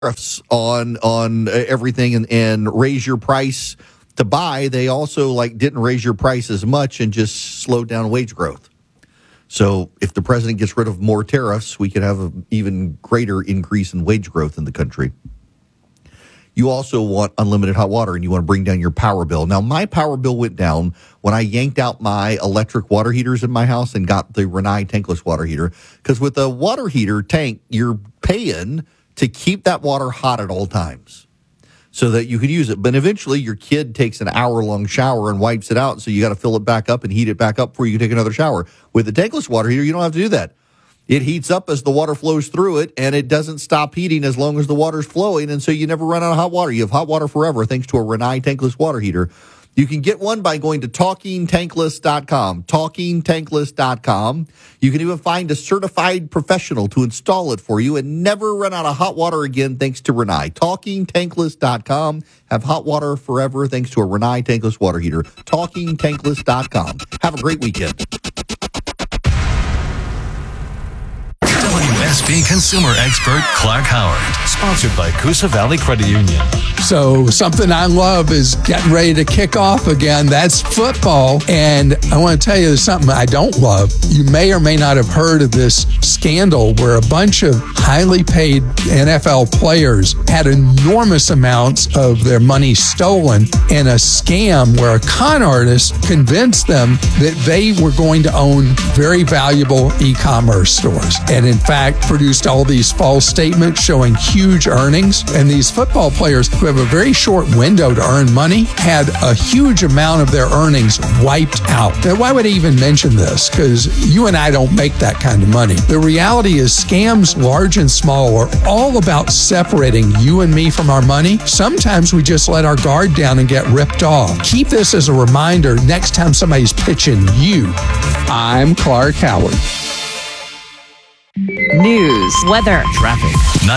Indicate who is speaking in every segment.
Speaker 1: tariffs on everything and raise your price to buy, they also didn't raise your price as much and just slowed down wage growth. So if the president gets rid of more tariffs, we could have an even greater increase in wage growth in the country. You also want unlimited hot water, and you want to bring down your power bill. Now, my power bill went down when I yanked out my electric water heaters in my house and got the Rinnai tankless water heater, because with a water heater tank, you're paying to keep that water hot at all times so that you can use it. But eventually your kid takes an hour-long shower and wipes it out, so you got to fill it back up and heat it back up before you can take another shower. With the tankless water heater, you don't have to do that. It heats up as the water flows through it, and it doesn't stop heating as long as the water's flowing, and so you never run out of hot water. You have hot water forever thanks to a Rinnai tankless water heater. You can get one by going to TalkingTankless.com, TalkingTankless.com. You can even find a certified professional to install it for you and never run out of hot water again thanks to Rinnai. TalkingTankless.com. Have hot water forever thanks to a Rinnai tankless water heater. TalkingTankless.com. Have a great weekend.
Speaker 2: WSB consumer expert Clark Howard, sponsored by Coosa Valley Credit Union.
Speaker 3: So something I love is getting ready to kick off again. That's football. And I want to tell you something I don't love. You may or may not have heard of this scandal where a bunch of highly paid NFL players had enormous amounts of their money stolen in a scam where a con artist convinced them that they were going to own very valuable e-commerce stores. And in fact, produced all these false statements showing huge earnings. And these football players who have a very short window to earn money had a huge amount of their earnings wiped out. Now, why would I even mention this? Because you and I don't make that kind of money. The reality is scams, large and small, are all about separating you and me from our money. Sometimes we just let our guard down and get ripped off. Keep this as a reminder next time somebody's pitching you. I'm Clark Howard.
Speaker 4: News, weather,
Speaker 2: traffic.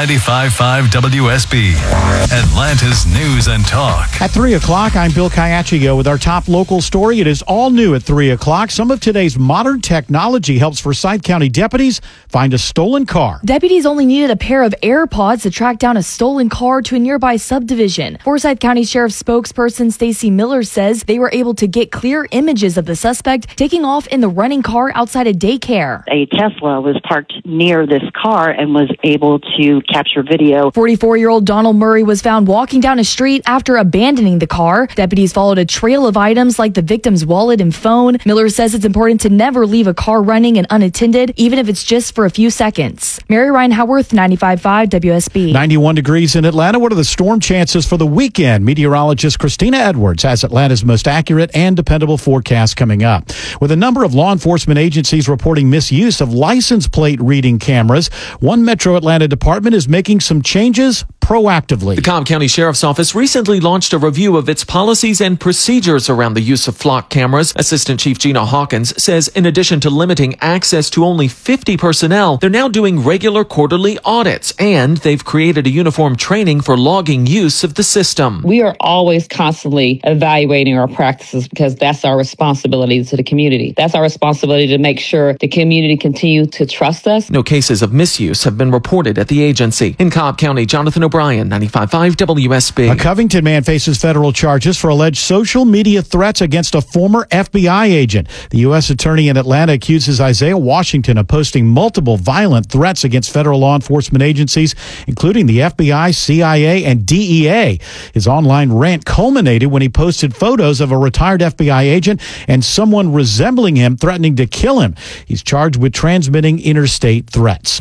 Speaker 2: 95.5 WSB, Atlanta's News and Talk.
Speaker 5: At 3 o'clock, I'm Bill Kayachio with our top local story. It is all new at 3 o'clock. Some of today's modern technology helps Forsyth County deputies find a stolen car.
Speaker 6: Deputies only needed a pair of AirPods to track down a stolen car to a nearby subdivision. Forsyth County Sheriff spokesperson Stacy Miller says they were able to get clear images of the suspect taking off in the running car outside a daycare.
Speaker 7: A Tesla was parked near this car and was able to capture video.
Speaker 6: 44-year-old Donald Murray was found walking down a street after abandoning the car. Deputies followed a trail of items like the victim's wallet and phone. Miller says it's important to never leave a car running and unattended, even if it's just for a few seconds. Mary Ryan Howarth, 95.5 WSB.
Speaker 5: 91 degrees in Atlanta. What are the storm chances for the weekend? Meteorologist Christina Edwards has Atlanta's most accurate and dependable forecast coming up. With a number of law enforcement agencies reporting misuse of license plate reading cameras, one Metro Atlanta department is making some changes proactively.
Speaker 8: The Cobb County Sheriff's Office recently launched a review of its policies and procedures around the use of flock cameras. Assistant Chief Gina Hawkins says in addition to limiting access to only 50 personnel, they're now doing regular quarterly audits, and they've created a uniform training for logging use of the system.
Speaker 9: We are always constantly evaluating our practices because that's our responsibility to the community. That's our responsibility to make sure the community continue to trust us.
Speaker 8: No cases of misuse have been reported at the agency. In Cobb County, Jonathan O'Brien, 95.5 WSB.
Speaker 5: A Covington man faces federal charges for alleged social media threats against a former FBI agent. The U.S. attorney in Atlanta accuses Isaiah Washington of posting multiple violent threats against federal law enforcement agencies, including the FBI, CIA, and DEA. His online rant culminated when he posted photos of a retired FBI agent and someone resembling him threatening to kill him. He's charged with transmitting interstate threats.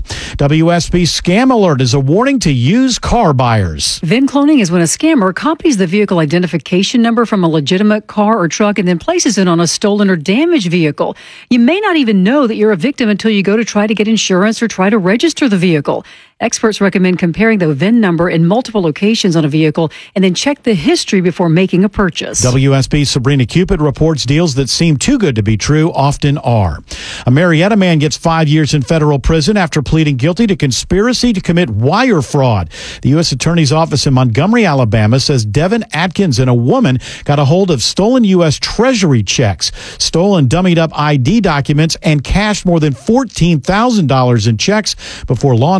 Speaker 5: WSB Scam Alert is a warning to used car buyers.
Speaker 4: VIN cloning is when a scammer copies the vehicle identification number from a legitimate car or truck and then places it on a stolen or damaged vehicle. You may not even know that you're a victim until you go to try to get insurance or try to register the vehicle. Experts recommend comparing the VIN number in multiple locations on a vehicle and then check the history before making a purchase.
Speaker 5: WSB's Sabrina Cupid reports deals that seem too good to be true often are. A Marietta man gets 5 years in federal prison after pleading guilty to conspiracy to commit wire fraud. The U.S. Attorney's Office in Montgomery, Alabama says Devin Atkins and a woman got a hold of stolen U.S. Treasury checks, stolen dummied up ID documents, and cashed more than $14,000 in checks before law enforcement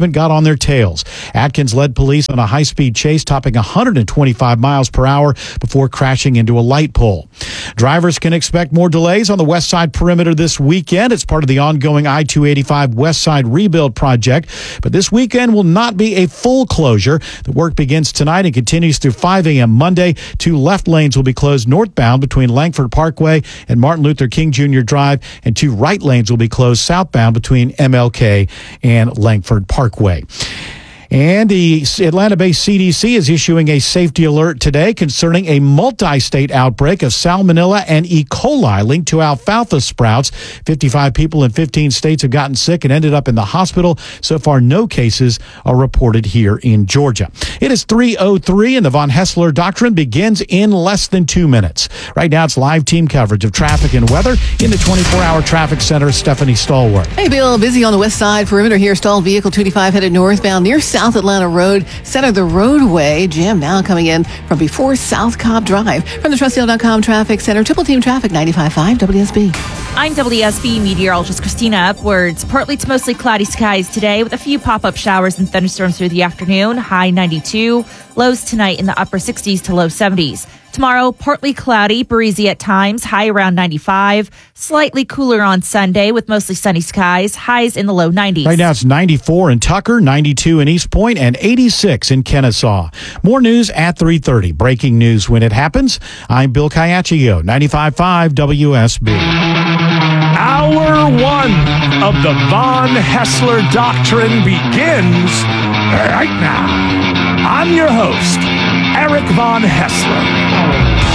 Speaker 5: haven't got on their tails. Atkins led police on a high-speed chase topping 125 miles per hour before crashing into a light pole. Drivers can expect more delays on the west side perimeter this weekend. It's part of the ongoing I-285 West Side rebuild project, but this weekend will not be a full closure. The work begins tonight and continues through 5 a.m. Monday. 2 left lanes will be closed northbound between Langford Parkway and Martin Luther King Jr. Drive, and 2 right lanes will be closed southbound between MLK and Langford Parkway. And the Atlanta-based CDC is issuing a safety alert today concerning a multi-state outbreak of salmonella and E. coli linked to alfalfa sprouts. 55 people in 15 states have gotten sick and ended up in the hospital. So far, no cases are reported here in Georgia. It is 3:03, and the Von Hessler Doctrine begins in less than 2 minutes. Right now, it's live team coverage of traffic and weather in the 24-hour traffic center. Stephanie Stallworth.
Speaker 10: Hey, Bill, busy on the west side perimeter here. Stalled vehicle 285 headed northbound near South Atlanta Road. Center the roadway. Jam now coming in from before South Cobb Drive. From the TrustDale.com Traffic Center, Triple Team Traffic 95.5 WSB.
Speaker 11: I'm WSB meteorologist Christina Upwards. Partly to mostly cloudy skies today with a few pop-up showers and thunderstorms through the afternoon. High 92. Lows tonight in the upper 60s to low 70s. Tomorrow, partly cloudy, breezy at times, high around 95. Slightly cooler on Sunday with mostly sunny skies, highs in the low 90s.
Speaker 5: Right now it's 94 in Tucker, 92 in East Point, and 86 in Kennesaw. More news at 3:30. Breaking news when it happens. I'm Bill Caiaccio, 95.5 WSB.
Speaker 12: Hour 1 of the Von Hessler Doctrine begins right now. I'm your host, Eric Von Hessler.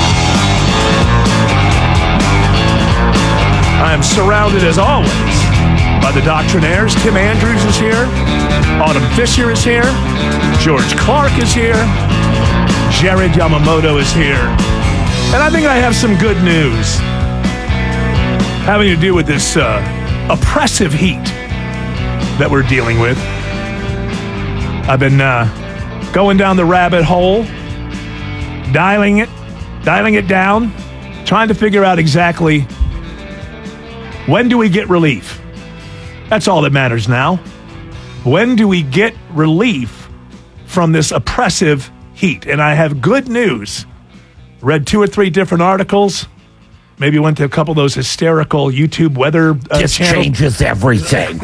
Speaker 12: I am surrounded, as always, by the Doctrinaires. Tim Andrews is here. Autumn Fisher is here. George Clark is here. Jared Yamamoto is here. And I think I have some good news having to do with this oppressive heat that we're dealing with. I've been going down the rabbit hole, dialing it down, trying to figure out exactly when do we get relief. That's all that matters now. When do we get relief from this oppressive heat? And I have good news. Read 2 or 3 different articles. Maybe went to a couple of those hysterical YouTube weather
Speaker 13: This
Speaker 12: channels.
Speaker 13: changes everything.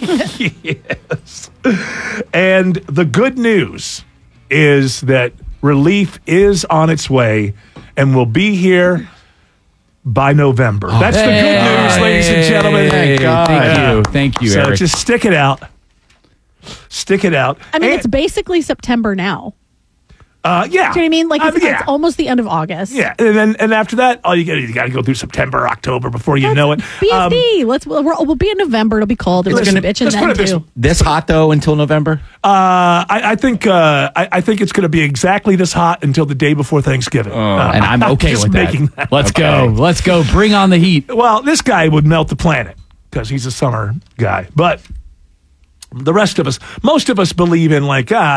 Speaker 12: Yes. And the good news is that relief is on its way and will be here by November. That's the good news, ladies and gentlemen.
Speaker 13: Thank God. Thank you,
Speaker 12: so
Speaker 13: Eric.
Speaker 12: just stick it out. Stick it out.
Speaker 14: I mean, it's basically September now.
Speaker 12: Yeah.
Speaker 14: Do you know what I mean? Like, it's,
Speaker 12: yeah.
Speaker 14: it's almost the end of August.
Speaker 12: Yeah, and after that, all you got to go through September, October before you know it.
Speaker 14: BSD. We'll be in November. It'll be cold. It's going to bitch and then too.
Speaker 13: This hot though until November?
Speaker 12: I think it's going to be exactly this hot until the day before Thanksgiving.
Speaker 13: And I'm okay
Speaker 12: just
Speaker 13: with
Speaker 12: making
Speaker 13: that. Let's go. Let's go. Bring on the heat.
Speaker 12: Well, this guy would melt the planet because he's a summer guy, but the rest of us, most of us believe in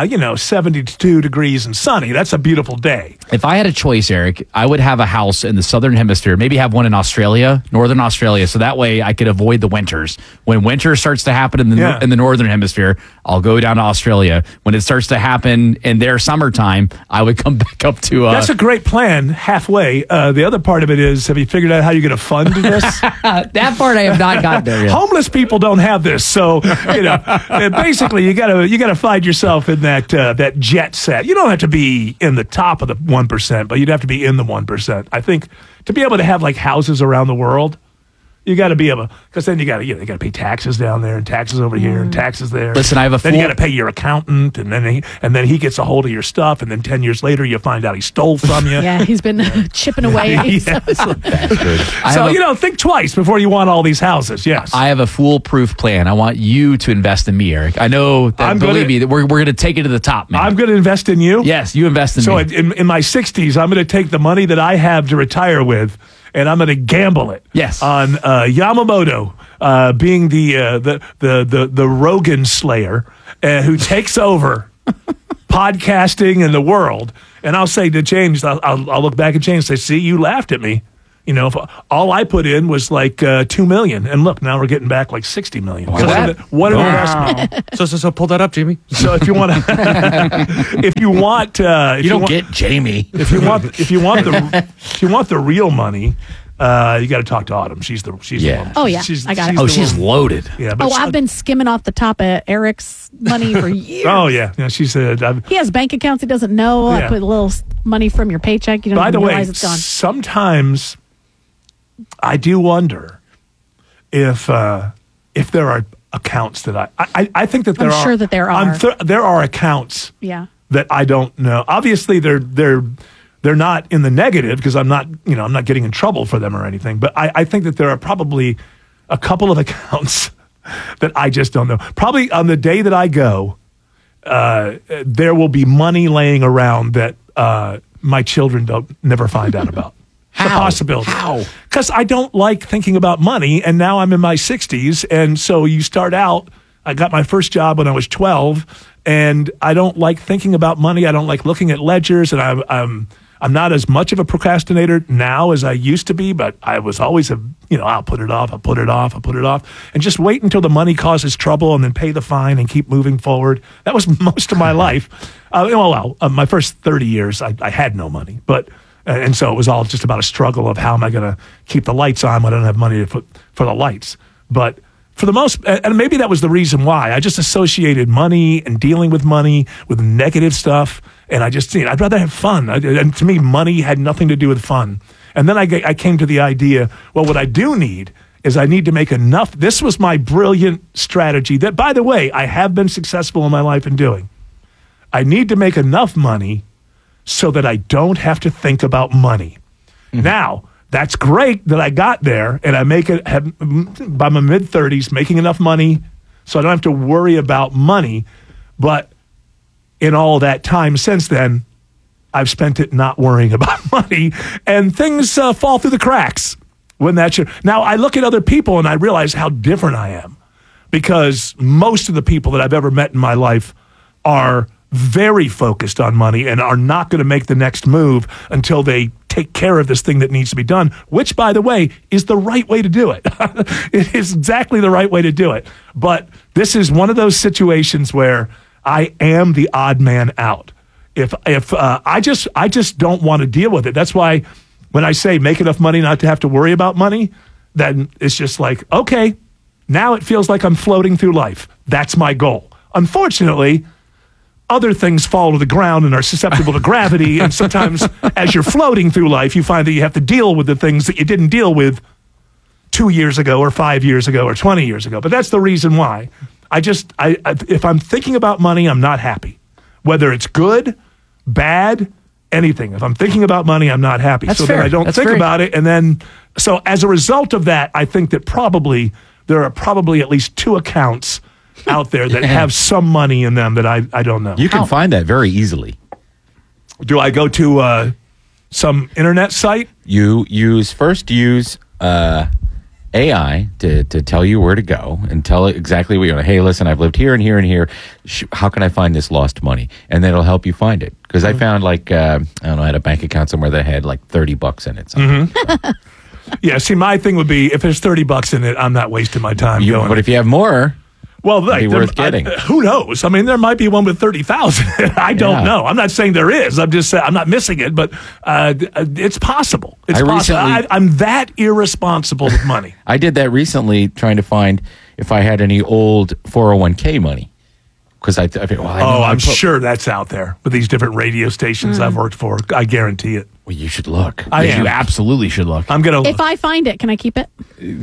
Speaker 12: 72 degrees and sunny. That's a beautiful day.
Speaker 13: If I had a choice, Eric, I would have a house in the southern hemisphere, maybe have one in Australia, northern Australia, so that way I could avoid the winters. When winter starts to happen in the northern hemisphere, I'll go down to Australia. When it starts to happen in their summertime, I would come back up to...
Speaker 12: That's a great plan, halfway. The other part of it is, have you figured out how you're going to fund this?
Speaker 13: That part I have not gotten there yet.
Speaker 12: Homeless people don't have this, so, basically, you gotta find yourself in that jet set. You don't have to be in the top of the 1%, but you'd have to be in the 1%. I think to be able to have houses around the world, you got to be able, because then you got to pay taxes down there and taxes over here and taxes there.
Speaker 13: Listen, I have
Speaker 12: then you got to pay your accountant, and then he gets a hold of your stuff, and then 10 years later you find out he stole from you.
Speaker 14: Yeah, he's been chipping away.
Speaker 12: So think twice before you want all these houses. Yes,
Speaker 13: I have a foolproof plan. I want you to invest in me, Eric. I know that. Believe me, that we're going to take it to the top, man.
Speaker 12: I'm going to invest in you.
Speaker 13: Yes, you invest in me.
Speaker 12: So in my 60s, I'm going to take the money that I have to retire with, and I'm going to gamble it.
Speaker 13: Yes.
Speaker 12: On Yamamoto being the Rogan Slayer who takes over podcasting in the world. And I'll say to James, I'll look back at James and say, see, you laughed at me. You know, if all I put in was like $2 million, and look, now we're getting back like $60 million.
Speaker 15: Wow.
Speaker 12: So what an investment!
Speaker 15: So pull that up, Jamie.
Speaker 12: So if you want to, if you want,
Speaker 15: you don't get Jamie.
Speaker 12: If you want the real money, you got to talk to Autumn. She's the one.
Speaker 14: Oh, yeah. I got it.
Speaker 15: She's loaded.
Speaker 12: Yeah. But
Speaker 14: I've been skimming off the top of Eric's money for years.
Speaker 12: Oh yeah. She said.
Speaker 14: He has bank accounts he doesn't know.
Speaker 12: Yeah.
Speaker 14: I put a little money from your paycheck. You don't
Speaker 12: By
Speaker 14: even
Speaker 12: the way,
Speaker 14: realize it's gone.
Speaker 12: sometimes I do wonder if there are accounts that I think that there
Speaker 14: I'm
Speaker 12: are.
Speaker 14: sure that there are.
Speaker 12: There are accounts
Speaker 14: Yeah.
Speaker 12: that I don't know. Obviously, they're not in the negative because I'm not getting in trouble for them or anything. But I think that there are probably a couple of accounts that I just don't know. Probably on the day that I go, there will be money laying around that my children never find out about. It's a possibility.
Speaker 15: How?
Speaker 12: Because I don't like thinking about money, and now I'm in my 60s, and so you start out. I got my first job when I was 12, and I don't like thinking about money. I don't like looking at ledgers, and I'm not as much of a procrastinator now as I used to be, but I was always I'll put it off, and just wait until the money causes trouble and then pay the fine and keep moving forward. That was most of my life. My first 30 years, I had no money, but and so it was all just about a struggle of how am I going to keep the lights on when I don't have money to put for the lights. But for the most, and maybe that was the reason why, I just associated money and dealing with money with negative stuff. And I just, I'd rather have fun. And to me, money had nothing to do with fun. And then I came to the idea, well, what I do need is I need to make enough. This was my brilliant strategy that, by the way, I have been successful in my life in doing. I need to make enough money so that I don't have to think about money. Mm-hmm. Now, that's great that I got there and I have by my mid-30s making enough money so I don't have to worry about money. But in all that time since then, I've spent it not worrying about money, and things fall through the cracks when that's your. Now, I look at other people and I realize how different I am, because most of the people that I've ever met in my life are very focused on money and are not going to make the next move until they take care of this thing that needs to be done, which, by the way, is the right way to do it. It is exactly the right way to do it. But this is one of those situations where I am the odd man out. If I just don't want to deal with it. That's why when I say make enough money not to have to worry about money, then it's just like, okay, now it feels like I'm floating through life. That's my goal. Unfortunately, other things fall to the ground and are susceptible to gravity. And sometimes as you're floating through life, you find that you have to deal with the things that you didn't deal with 2 years ago or 5 years ago or 20 years ago. But that's the reason why. If I'm thinking about money, I'm not happy. Whether it's good, bad, anything. If I'm thinking about money, I'm not happy.
Speaker 15: That's
Speaker 12: so
Speaker 15: fair.
Speaker 12: then I don't
Speaker 15: That's
Speaker 12: think
Speaker 15: very...
Speaker 12: about it. And then, so as a result of that, I think that there are probably at least 2 accounts out there that have some money in them that I don't know.
Speaker 16: You can find that very easily.
Speaker 12: Do I go to some internet site?
Speaker 16: You use AI to tell you where to go and tell it exactly what you want. Hey, listen, I've lived here and here and here. How can I find this lost money? And then it'll help you find it. Because I found I had a bank account somewhere that had like $30 in it.
Speaker 12: Mm-hmm. Yeah, see, my thing would be if there's $30 in it, I'm not wasting my time going.
Speaker 16: But if you have more,
Speaker 12: well,
Speaker 16: it'd be worth getting.
Speaker 12: Who knows? I mean, there might be one with 30,000. I don't know. I'm not saying there is. I'm just saying I'm not missing it, but it's possible. It's possible. I'm that irresponsible with money.
Speaker 16: I did that recently, trying to find if I had any old 401k money. Because I think,
Speaker 12: I'm sure that's out there with these different radio stations I've worked for. I guarantee it.
Speaker 16: Well, you should look.
Speaker 15: You absolutely should look.
Speaker 12: I'm gonna.
Speaker 14: If I find it, can I keep it?
Speaker 12: You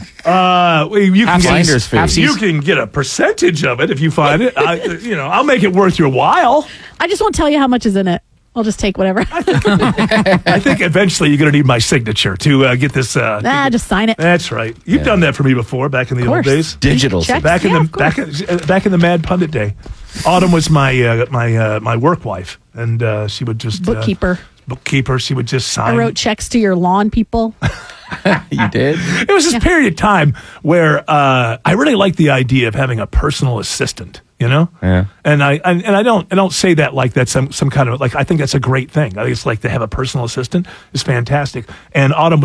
Speaker 12: can get a percentage of it if you find it. I'll make it worth your while.
Speaker 14: I just won't tell you how much is in it. I'll just take whatever.
Speaker 12: I think eventually you're going to need my signature to get this.
Speaker 14: Just sign it.
Speaker 12: That's right. You've done that for me before, back in the old days.
Speaker 16: Digital.
Speaker 12: Back in the Mad Pundit day. Autumn was my work wife, and she would just
Speaker 14: bookkeeper.
Speaker 12: She would just sign.
Speaker 14: I wrote checks to your lawn people.
Speaker 16: You did?
Speaker 12: It was this period of time where I really liked the idea of having a personal assistant.
Speaker 16: Yeah.
Speaker 12: And I don't say that like that's some kind of like, I think that's a great thing. I think it's like to have a personal assistant is fantastic. And Autumn was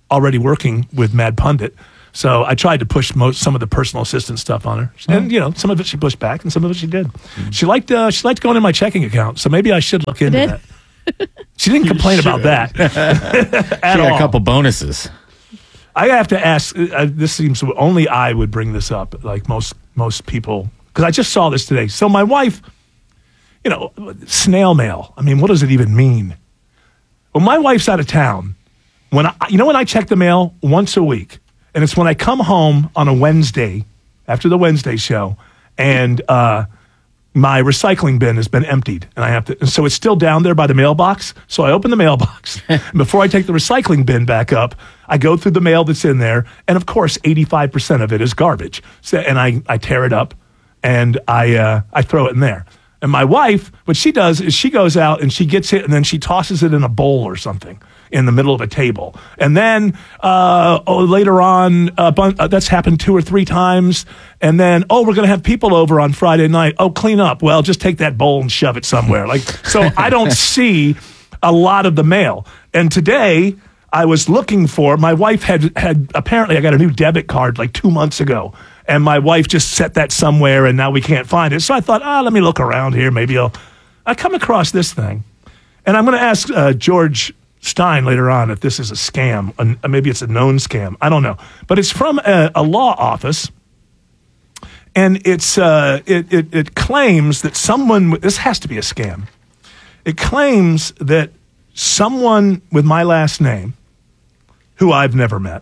Speaker 12: already working with Mad Pundit. So I tried to push some of the personal assistant stuff on her. And, some of it she pushed back and some of it she did. She liked going in my checking account. So maybe I should look into that. She didn't complain about that.
Speaker 16: She had a couple bonuses.
Speaker 12: I have to ask, this seems only I would bring this up, like most people, because I just saw this today. So my wife, snail mail. I mean, what does it even mean? When my wife's out of town, when I check the mail once a week, and it's when I come home on a Wednesday after the Wednesday show, and my recycling bin has been emptied, and so it's still down there by the mailbox. So I open the mailbox. Before I take the recycling bin back up, I go through the mail that's in there, and of course, 85% of it is garbage. So, and I tear it up, and I throw it in there. And my wife, what she does is she goes out and she gets it, and then she tosses it in a bowl or something in the middle of a table. And then later on, that's happened 2 or 3 times. And then, we're going to have people over on Friday night. Clean up. Well, just take that bowl and shove it somewhere. So I don't see a lot of the mail. And today I was looking for, my wife had apparently I got a new debit card like 2 months ago. And my wife just set that somewhere and now we can't find it. So I thought, let me look around here. Maybe I come across this thing. And I'm going to ask George Stein later on if this is a scam. Maybe it's a known scam. I don't know. But it's from a law office. And it claims that this has to be a scam. It claims that someone with my last name, who I've never met,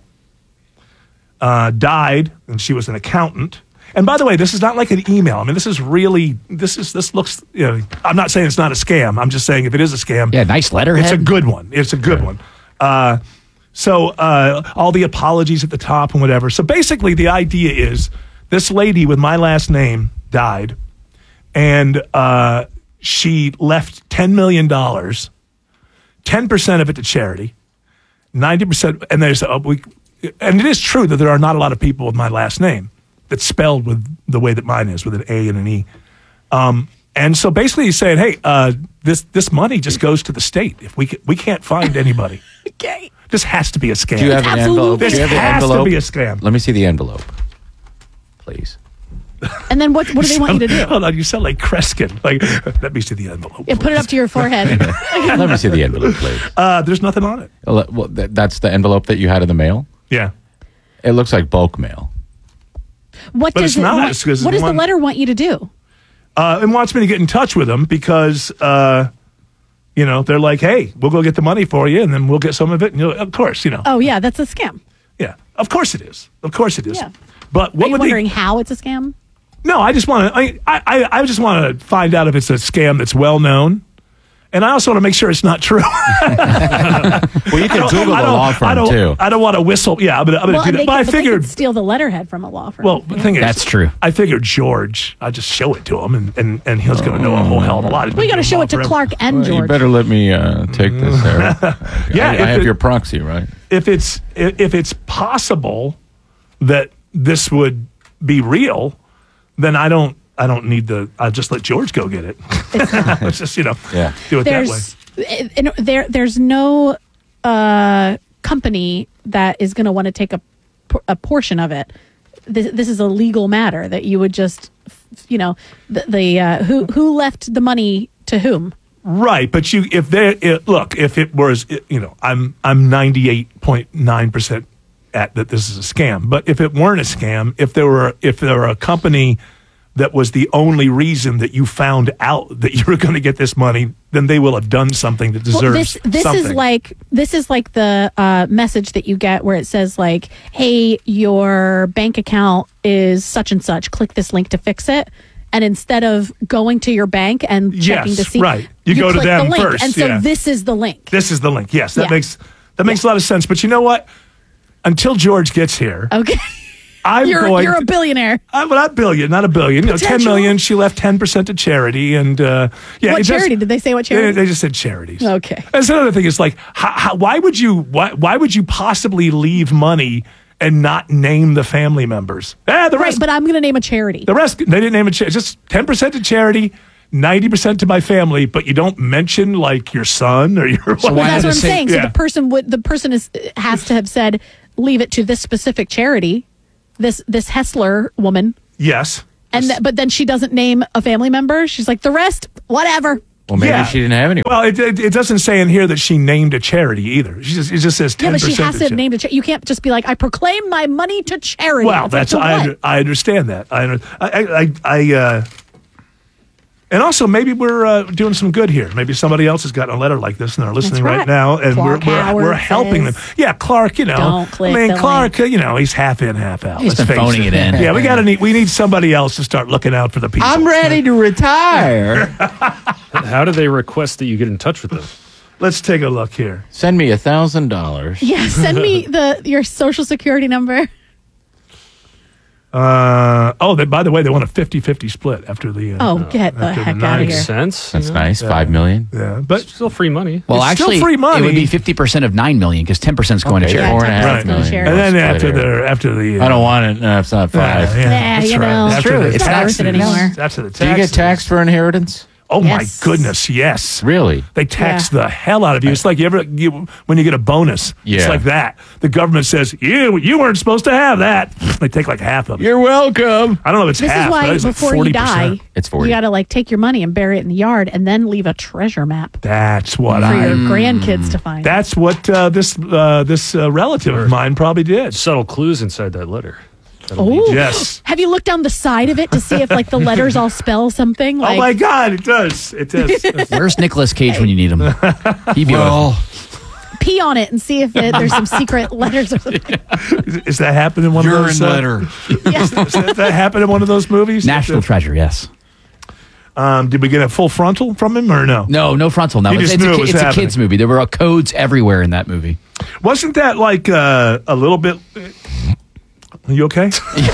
Speaker 12: died, and she was an accountant. And by the way, this is not like an email. I mean, this looks, I'm not saying it's not a scam. I'm just saying if it is a scam.
Speaker 13: Yeah, nice letterhead.
Speaker 12: It's a good one. It's a good one. So all the apologies at the top and whatever. So basically the idea is this lady with my last name died, and she left $10 million, 10% of it to charity, 90%, and and it is true that there are not a lot of people with my last name that's spelled with the way that mine is, with an A and an E. And so basically he's saying, hey, this money just goes to the state. If we can't find anybody.
Speaker 14: Okay.
Speaker 12: This has to be a scam.
Speaker 16: Do you have an envelope?
Speaker 12: This has to be a scam.
Speaker 16: Let me see the envelope, please.
Speaker 14: And then what do they want you to do?
Speaker 12: Hold on, you sound like Kreskin. Let me see the envelope.
Speaker 14: Yeah, put it up to your forehead.
Speaker 16: Let me see the envelope, please.
Speaker 12: There's nothing on it.
Speaker 16: Well, that's the envelope that you had in the mail?
Speaker 12: Yeah.
Speaker 16: It looks like bulk mail.
Speaker 14: What does the letter want you to do?
Speaker 12: It wants me to get in touch with them because, they're like, hey, we'll go get the money for you, and then we'll get some of it. And of course,
Speaker 14: Oh, yeah, that's a scam.
Speaker 12: Yeah, of course it is. Of course it is.
Speaker 14: Yeah.
Speaker 12: But what
Speaker 14: Are you wondering how it's a scam?
Speaker 12: No, I just want to. I just want to find out if it's a scam that's well known, and I also want to make sure it's not true.
Speaker 16: Well, you can Google the law firm too.
Speaker 12: I don't want to whistle. Yeah, I'm gonna do that. But I figured
Speaker 14: they could steal the letterhead from a law firm.
Speaker 12: Well, the thing is,
Speaker 13: that's true.
Speaker 12: I figured George. I just show it to him, and he's going to know a whole hell of a lot.
Speaker 14: We got to show it to Clark and George.
Speaker 16: You better let me take this, Sarah.
Speaker 12: Yeah,
Speaker 16: I have your proxy, right?
Speaker 12: If it's possible that this would be real, then I don't need I'll just let George go get it. Let's just do it that way.
Speaker 14: There's no company that is going to want to take a portion of it. This is a legal matter that you would just, who left the money to whom.
Speaker 12: Right, but if it was, I'm 98.9% at that this is a scam. But if it weren't a scam, if there were a company that was the only reason that you found out that you were going to get this money, then they will have done something that deserves
Speaker 14: this
Speaker 12: something.
Speaker 14: This is like the message that you get where it says like, hey, your bank account is such and such. Click this link to fix it. And instead of going to your bank and checking to see,
Speaker 12: right, you go to
Speaker 14: click
Speaker 12: them
Speaker 14: the link.
Speaker 12: first.
Speaker 14: And so this is the link.
Speaker 12: This is the link. Yes, that makes a lot of sense. But you know what? Until George gets here,
Speaker 14: okay. You're a billionaire.
Speaker 12: I'm not a billion. 10 million. She left 10% to charity, and
Speaker 14: what charity? Did they say what charity?
Speaker 12: They just said charities.
Speaker 14: Okay.
Speaker 12: That's another thing. Is like, why would you possibly leave money and not name the family members? The rest.
Speaker 14: Right, but I'm going to name a charity.
Speaker 12: The rest, they didn't name a charity. Just 10% to charity, 90% to my family, but you don't mention like your son or your.
Speaker 14: Well, that's what I'm saying. So
Speaker 12: Yeah.
Speaker 14: the person has to have said, leave it to this specific charity, this Hessler woman.
Speaker 12: Yes.
Speaker 14: But then she doesn't name a family member. She's like, the rest, whatever.
Speaker 16: Well, maybe she didn't have any.
Speaker 12: Well, it doesn't say in here that she named a charity either. It just says 10%.
Speaker 14: Yeah, but she has to
Speaker 12: to
Speaker 14: name a charity. You can't just be like, I proclaim my money to charity.
Speaker 12: Well,
Speaker 14: It's like,
Speaker 12: I understand that. And also maybe we're doing some good here. Maybe somebody else has gotten a letter like this and they're listening right now, and
Speaker 14: Clark
Speaker 12: we're
Speaker 14: Howard
Speaker 12: helping them.
Speaker 14: says,
Speaker 12: Yeah, Clark.
Speaker 14: Don't click the
Speaker 12: Clark. He's half in, half out.
Speaker 15: He's
Speaker 12: Let's
Speaker 15: been
Speaker 12: face
Speaker 15: phoning it in.
Speaker 12: Yeah, we need somebody else to start looking out for the people.
Speaker 16: I'm ready to retire.
Speaker 17: How do they request that you get in touch with them?
Speaker 12: Let's take a look here.
Speaker 16: Send me $1,000.
Speaker 14: Yeah, send me your social security number.
Speaker 12: By the way, they want a 50-50 split after the.
Speaker 14: Get the heck out of here.
Speaker 17: Makes sense.
Speaker 16: That's nice. $5 million.
Speaker 12: Yeah, but
Speaker 17: still free money.
Speaker 13: Well,
Speaker 12: It's
Speaker 13: actually,
Speaker 12: still free money.
Speaker 13: it would be 50% of $9 million because 10% is going to charity.
Speaker 16: $4.5 million.
Speaker 12: And then after the.
Speaker 16: I don't want it. No, it's not 5.
Speaker 12: That's
Speaker 14: you
Speaker 12: right.
Speaker 14: know.
Speaker 12: After
Speaker 13: true.
Speaker 12: the
Speaker 13: It's not
Speaker 12: taxes,
Speaker 14: worth it anymore.
Speaker 12: After the
Speaker 16: Do you get
Speaker 12: taxes.
Speaker 16: taxed for inheritance?
Speaker 12: Oh
Speaker 14: Yes.
Speaker 12: my goodness, yes.
Speaker 16: Really?
Speaker 12: They tax the hell out of you. It's like when you get a bonus.
Speaker 16: Yeah.
Speaker 12: It's like that. The government says, you weren't supposed to have that. They take like half of it.
Speaker 16: You're welcome.
Speaker 12: I don't know if it's
Speaker 14: This
Speaker 12: half,
Speaker 14: is why
Speaker 12: but it's
Speaker 14: before
Speaker 12: like 40%.
Speaker 14: you die,
Speaker 16: It's 40.
Speaker 14: you got to take your money and bury it in the yard and then leave a treasure map
Speaker 12: That's what
Speaker 14: for your grandkids to find.
Speaker 12: That's what this relative of mine probably did.
Speaker 17: Subtle clues inside that letter.
Speaker 14: Oh,
Speaker 12: Yes.
Speaker 14: Have you looked down the side of it to see if the letters all spell something?
Speaker 12: Oh my God, it does. It does.
Speaker 13: Where's Nicolas Cage when you need him? He'd be
Speaker 14: pee on it and see if there's some secret letters or something.
Speaker 12: Is that happened in one of those?
Speaker 15: letter.
Speaker 12: Does that happen in one of those movies?
Speaker 13: National Treasure, yes.
Speaker 12: Did we get a full frontal from him or no?
Speaker 13: No frontal. No,
Speaker 12: You just knew it was
Speaker 13: it's a
Speaker 12: happening.
Speaker 13: kids movie. There were codes everywhere in that movie.
Speaker 12: Wasn't that like a little bit? Are you okay?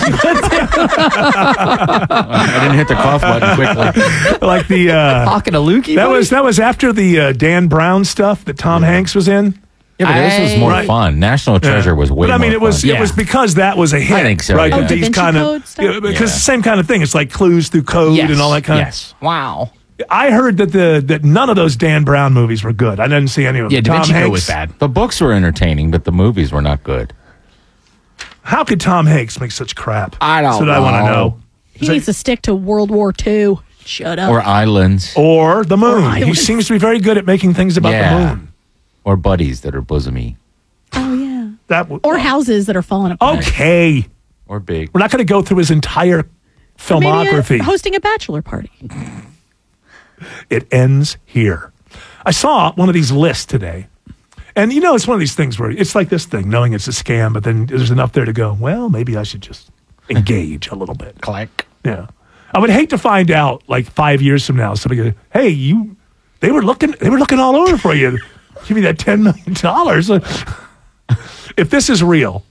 Speaker 16: I didn't hit the cough button quickly.
Speaker 12: Like the
Speaker 13: Talking to Lukey.
Speaker 12: that was after the Dan Brown stuff that Tom Hanks was in.
Speaker 16: Yeah, but this was more
Speaker 12: Right.
Speaker 16: fun. National Treasure was way
Speaker 12: But I mean,
Speaker 16: more
Speaker 12: it was
Speaker 16: fun.
Speaker 12: it was because that was a hit.
Speaker 16: I think so,
Speaker 12: Right?
Speaker 16: yeah.
Speaker 12: That these
Speaker 14: Da Vinci
Speaker 12: kind
Speaker 14: Code
Speaker 12: of
Speaker 14: stuff?
Speaker 12: because the same kind of thing. It's like clues through code
Speaker 13: Yes.
Speaker 12: and all that kind
Speaker 13: Yes. Wow.
Speaker 12: of. I heard that that none of those Dan Brown movies were good. I didn't see any of them.
Speaker 13: Yeah, Da
Speaker 12: Tom
Speaker 13: Vinci Code
Speaker 12: Hanks
Speaker 13: was bad.
Speaker 16: The books were entertaining, but the movies were not good.
Speaker 12: How could Tom Hanks make such crap?
Speaker 16: I don't
Speaker 12: That's what I want to
Speaker 16: know.
Speaker 12: know.
Speaker 14: He needs to stick to World War II. Shut up.
Speaker 16: Or Islands.
Speaker 12: Or the moon.
Speaker 14: Or
Speaker 12: He
Speaker 14: Islands.
Speaker 12: seems to be very good at making things about the moon.
Speaker 16: Or buddies that are bosomy.
Speaker 14: Oh, yeah.
Speaker 12: Or
Speaker 14: houses that are falling apart.
Speaker 12: Okay.
Speaker 16: Or big.
Speaker 12: We're not going to go through his entire
Speaker 14: Or maybe
Speaker 12: filmography.
Speaker 14: hosting a bachelor party.
Speaker 12: It ends here. I saw one of these lists today. And it's one of these things where it's like this thing, knowing it's a scam, but then there's enough there to go, well, maybe I should just engage a little bit.
Speaker 16: Click.
Speaker 12: Yeah. I would hate to find out like 5 years from now, somebody goes, hey, they were looking all over for you. Give me that $10 million. If this is real,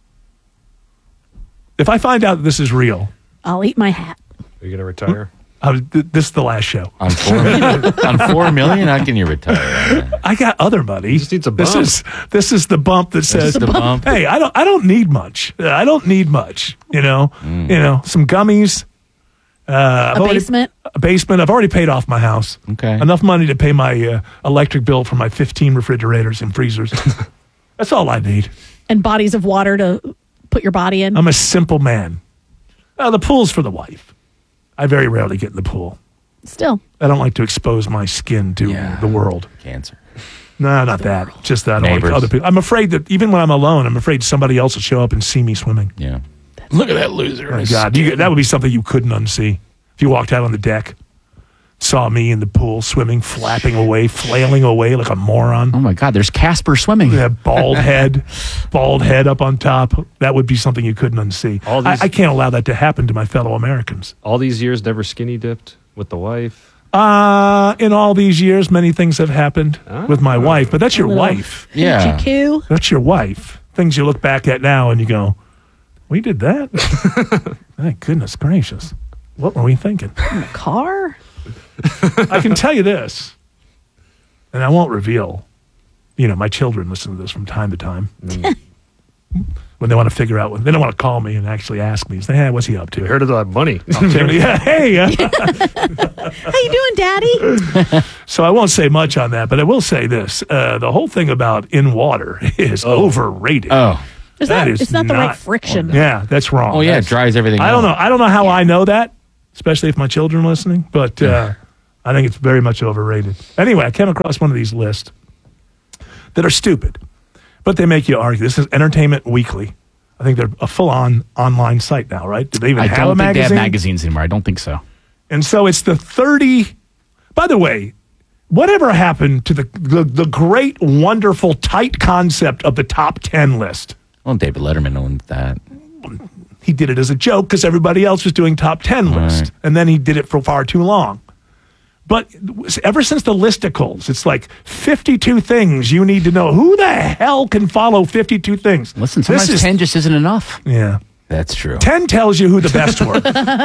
Speaker 12: if I find out that this is real,
Speaker 14: I'll eat my hat.
Speaker 17: Are you going to retire?
Speaker 12: This is the last show.
Speaker 16: On $4 million, how can you retire?
Speaker 12: I got other money.
Speaker 17: Just needs a bump.
Speaker 12: This is the bump that says,
Speaker 16: the bump.
Speaker 12: "Hey, I don't need much. I don't need much. Some gummies,
Speaker 14: Basement.
Speaker 12: a basement. I've already paid off my house.
Speaker 16: Okay.
Speaker 12: Enough money to pay my electric bill for my 15 refrigerators and freezers. That's all I need.
Speaker 14: And bodies of water to put your body in.
Speaker 12: I'm a simple man. The pool's for the wife. I very rarely get in the pool.
Speaker 14: Still.
Speaker 12: I don't like to expose my skin to the world.
Speaker 16: Cancer.
Speaker 12: No, not that. Just that. I don't like
Speaker 16: Neighbors.
Speaker 12: other people. I'm afraid that even when I'm alone, I'm afraid somebody else will show up and see me swimming.
Speaker 16: Yeah. Look at that loser.
Speaker 12: Oh my God, that would be something you couldn't unsee. If you walked out on the deck, saw me in the pool swimming, flapping away, flailing away like a moron.
Speaker 13: Oh my God, there's Casper swimming.
Speaker 12: That bald head up on top. That would be something you couldn't unsee. I can't allow that to happen to my fellow Americans.
Speaker 17: All these years, never skinny dipped with the wife?
Speaker 12: In all these years, many things have happened with my wife, but that's your wife.
Speaker 16: Yeah.
Speaker 14: GQ.
Speaker 12: That's your wife. Things you look back at now and you go, we did that? My goodness gracious. What were we thinking?
Speaker 14: In the car?
Speaker 12: I can tell you this, and I won't reveal. My children listen to this from time to time. when they want to figure out, they don't want to call me and actually ask me. Say, hey, what's he up to?
Speaker 17: We heard of that money.
Speaker 12: Yeah, hey.
Speaker 14: How you doing, Daddy?
Speaker 12: So I won't say much on that, but I will say this. The whole thing about in water is overrated.
Speaker 16: Oh.
Speaker 14: It's not the right friction.
Speaker 12: Yeah, that's wrong.
Speaker 16: Oh, yeah, it dries everything
Speaker 12: I
Speaker 16: out.
Speaker 12: don't know. I don't know how I know that, especially if my children are listening, but I think it's very much overrated. Anyway, I came across one of these lists that are stupid, but they make you argue. This is Entertainment Weekly. I think they're a full-on online site now, right? Do they even have a magazine?
Speaker 13: I don't think they have magazines anymore. I don't think so.
Speaker 12: And so it's the 30. By the way, whatever happened to the great, wonderful, tight concept of the top 10 list?
Speaker 16: Well, David Letterman owned that.
Speaker 12: He did it as a joke because everybody else was doing top 10 list. And then he did it for far too long. But ever since the listicles, it's like 52 things you need to know. Who the hell can follow 52 things?
Speaker 13: Listen, sometimes 10 just isn't enough.
Speaker 12: Yeah.
Speaker 16: That's true.
Speaker 12: 10 tells you who the best were.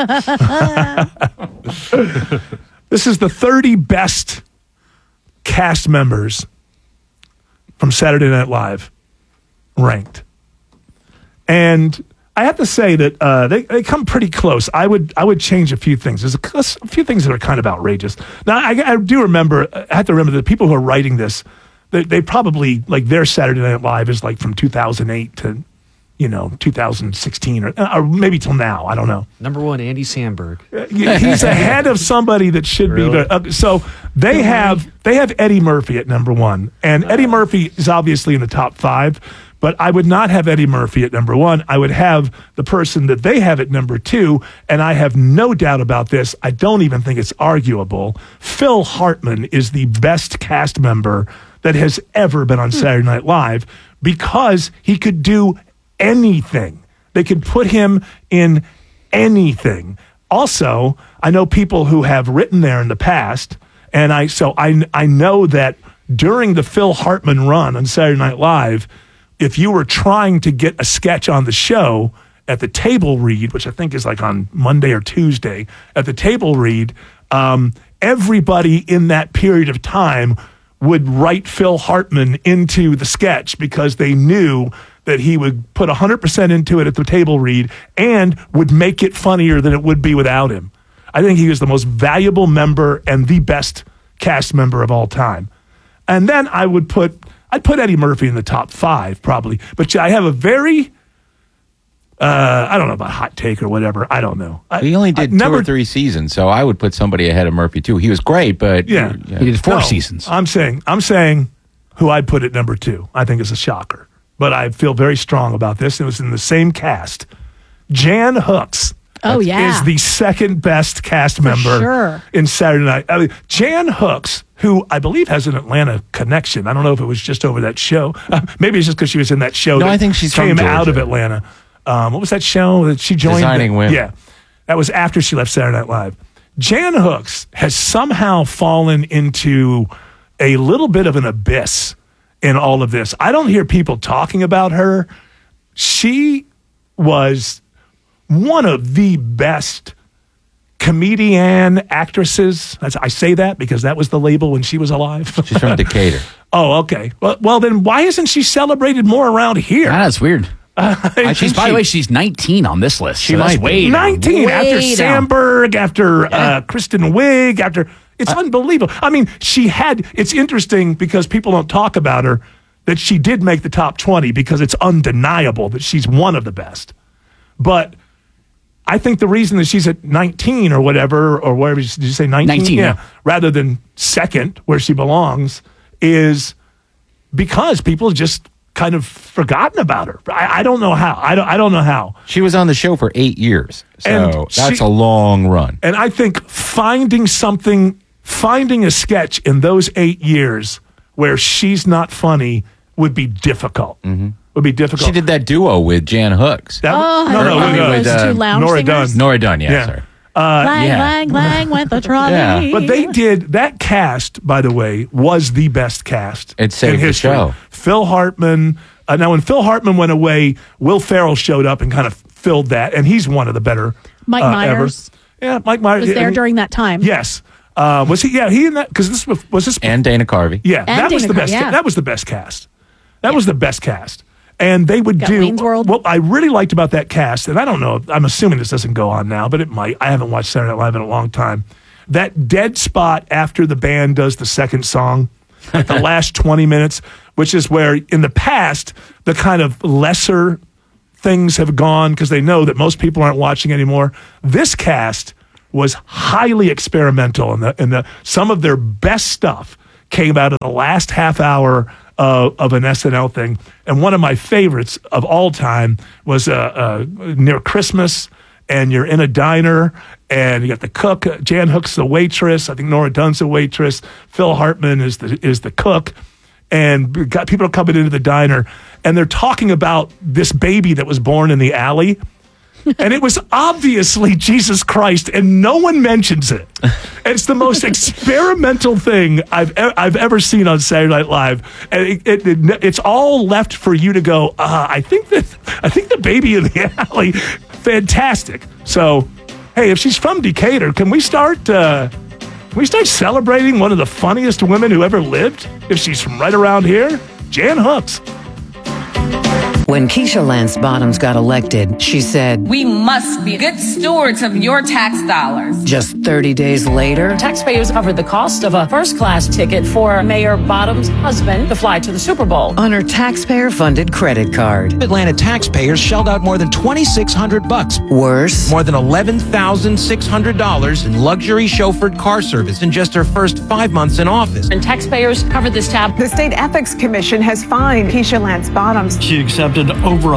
Speaker 12: This is the 30 best cast members from Saturday Night Live ranked. And I have to say that they come pretty close. I would change a few things. There's a few things that are kind of outrageous. Now, I do remember, I have to remember the people who are writing this, they probably, like, their Saturday Night Live is like from 2008 to, 2016 or maybe till now. I don't know.
Speaker 17: Number one, Andy Samberg.
Speaker 12: He's ahead of somebody that should be. So they have Eddie Murphy at number one. And Eddie Murphy is obviously in the top 5. But I would not have Eddie Murphy at number 1. I would have the person that they have at number 2. And I have no doubt about this. I don't even think it's arguable. Phil Hartman is the best cast member that has ever been on Saturday Night Live because he could do anything. They could put him in anything. Also, I know people who have written there in the past. And I know that during the Phil Hartman run on Saturday Night Live, if you were trying to get a sketch on the show at the table read, which I think is like on Monday or Tuesday, at the table read, everybody in that period of time would write Phil Hartman into the sketch because they knew that he would put 100% into it at the table read and would make it funnier than it would be without him. I think he was the most valuable member and the best cast member of all time. And then I'd put Eddie Murphy in the top 5 probably, but I have a very, I don't know about hot take or whatever. I don't know.
Speaker 16: He only did 2 or 3 seasons, so I would put somebody ahead of Murphy too. He was great, but
Speaker 13: he did 4 seasons.
Speaker 12: I'm saying who I'd put at number 2. I think is a shocker, but I feel very strong about this. It was in the same cast. Jan Hooks. Is the second best cast member in Saturday Night. Jan Hooks, who I believe has an Atlanta connection. I don't know if it was just over that show. Maybe it's just because she was in that show.
Speaker 16: No, I think she's
Speaker 12: came
Speaker 16: from
Speaker 12: out of Atlanta. What was that show that she joined?
Speaker 16: Designing Women.
Speaker 12: Yeah, that was after she left Saturday Night Live. Jan Hooks has somehow fallen into a little bit of an abyss in all of this. I don't hear people talking about her. She was one of the best comedian actresses. I say that because that was the label when she was alive.
Speaker 16: She's from Decatur.
Speaker 12: Oh, okay. Well, then why isn't she celebrated more around here?
Speaker 13: That's weird. By the way, she's 19 on this list.
Speaker 12: She might be 19 after Samberg, after Kristen Wiig, after it's unbelievable. I mean, it's interesting because people don't talk about her that she did make the top 20 because it's undeniable that she's one of the best. But I think the reason that she's at 19 or whatever, did you say 19?
Speaker 13: 19, yeah.
Speaker 12: Rather than second where she belongs is because people just kind of forgotten about her. I don't know how. I don't know how.
Speaker 16: She was on the show for 8 years. So that's a long run.
Speaker 12: And I think finding a sketch in those 8 years where she's not funny would be difficult.
Speaker 16: Mm-hmm.
Speaker 12: Would be difficult.
Speaker 16: She did that duo with Jan Hooks.
Speaker 12: With
Speaker 14: Nora
Speaker 12: Dunn.
Speaker 16: Nora Dunn, sorry.
Speaker 14: Lang went the trolley.
Speaker 16: Yeah.
Speaker 12: But they did, that cast, by the way, was the best cast
Speaker 16: it saved
Speaker 12: in history.
Speaker 16: The show.
Speaker 12: Phil Hartman. Now, when Phil Hartman went away, Will Ferrell showed up and kind of filled that, and he's one of the better
Speaker 14: Mike Myers.
Speaker 12: Ever. Yeah, Mike Myers.
Speaker 14: Was there during that time.
Speaker 12: Yes. Was he? Yeah, he in that, because this was this.
Speaker 16: And Dana Carvey.
Speaker 12: Yeah,
Speaker 14: and
Speaker 12: that was
Speaker 14: Dana
Speaker 12: the best.
Speaker 14: Carvey, yeah.
Speaker 12: That was the best cast. That was the best cast. And they would do
Speaker 14: Wayne's World.
Speaker 12: what I really liked about that cast, and I don't know, I'm assuming this doesn't go on now, but it might. I haven't watched Saturday Night Live in a long time. That dead spot after the band does the second song, like the last 20 minutes, which is where in the past, the kind of lesser things have gone because they know that most people aren't watching anymore. This cast was highly experimental, and some of their best stuff came out of the last half hour of an SNL thing. And one of my favorites of all time was near Christmas, and you're in a diner, and you got the cook, Jan Hook's the waitress, I think Nora Dunn's the waitress, Phil Hartman is the cook, and people are coming into the diner, and they're talking about this baby that was born in the alley. And it was obviously Jesus Christ, and no one mentions it. It's the most experimental thing I've ever seen on Saturday Night Live, and it's all left for you to go. I think the baby in the alley, fantastic. So, hey, if she's from Decatur, can we start celebrating one of the funniest women who ever lived? If she's from right around here, Jan Hooks.
Speaker 18: When Keisha Lance Bottoms got elected, she said,
Speaker 19: "We must be good stewards of your tax dollars."
Speaker 18: Just 30 days later,
Speaker 20: taxpayers covered the cost of a first-class ticket for Mayor Bottoms' husband to fly to the Super Bowl
Speaker 18: on her taxpayer-funded credit card.
Speaker 21: Atlanta taxpayers shelled out more than $2,600.
Speaker 18: Worse,
Speaker 21: more than $11,600 in luxury chauffeured car service in just her first 5 months in office.
Speaker 20: And taxpayers covered this tab.
Speaker 22: The State Ethics Commission has fined Keisha Lance Bottoms.
Speaker 23: She accepted over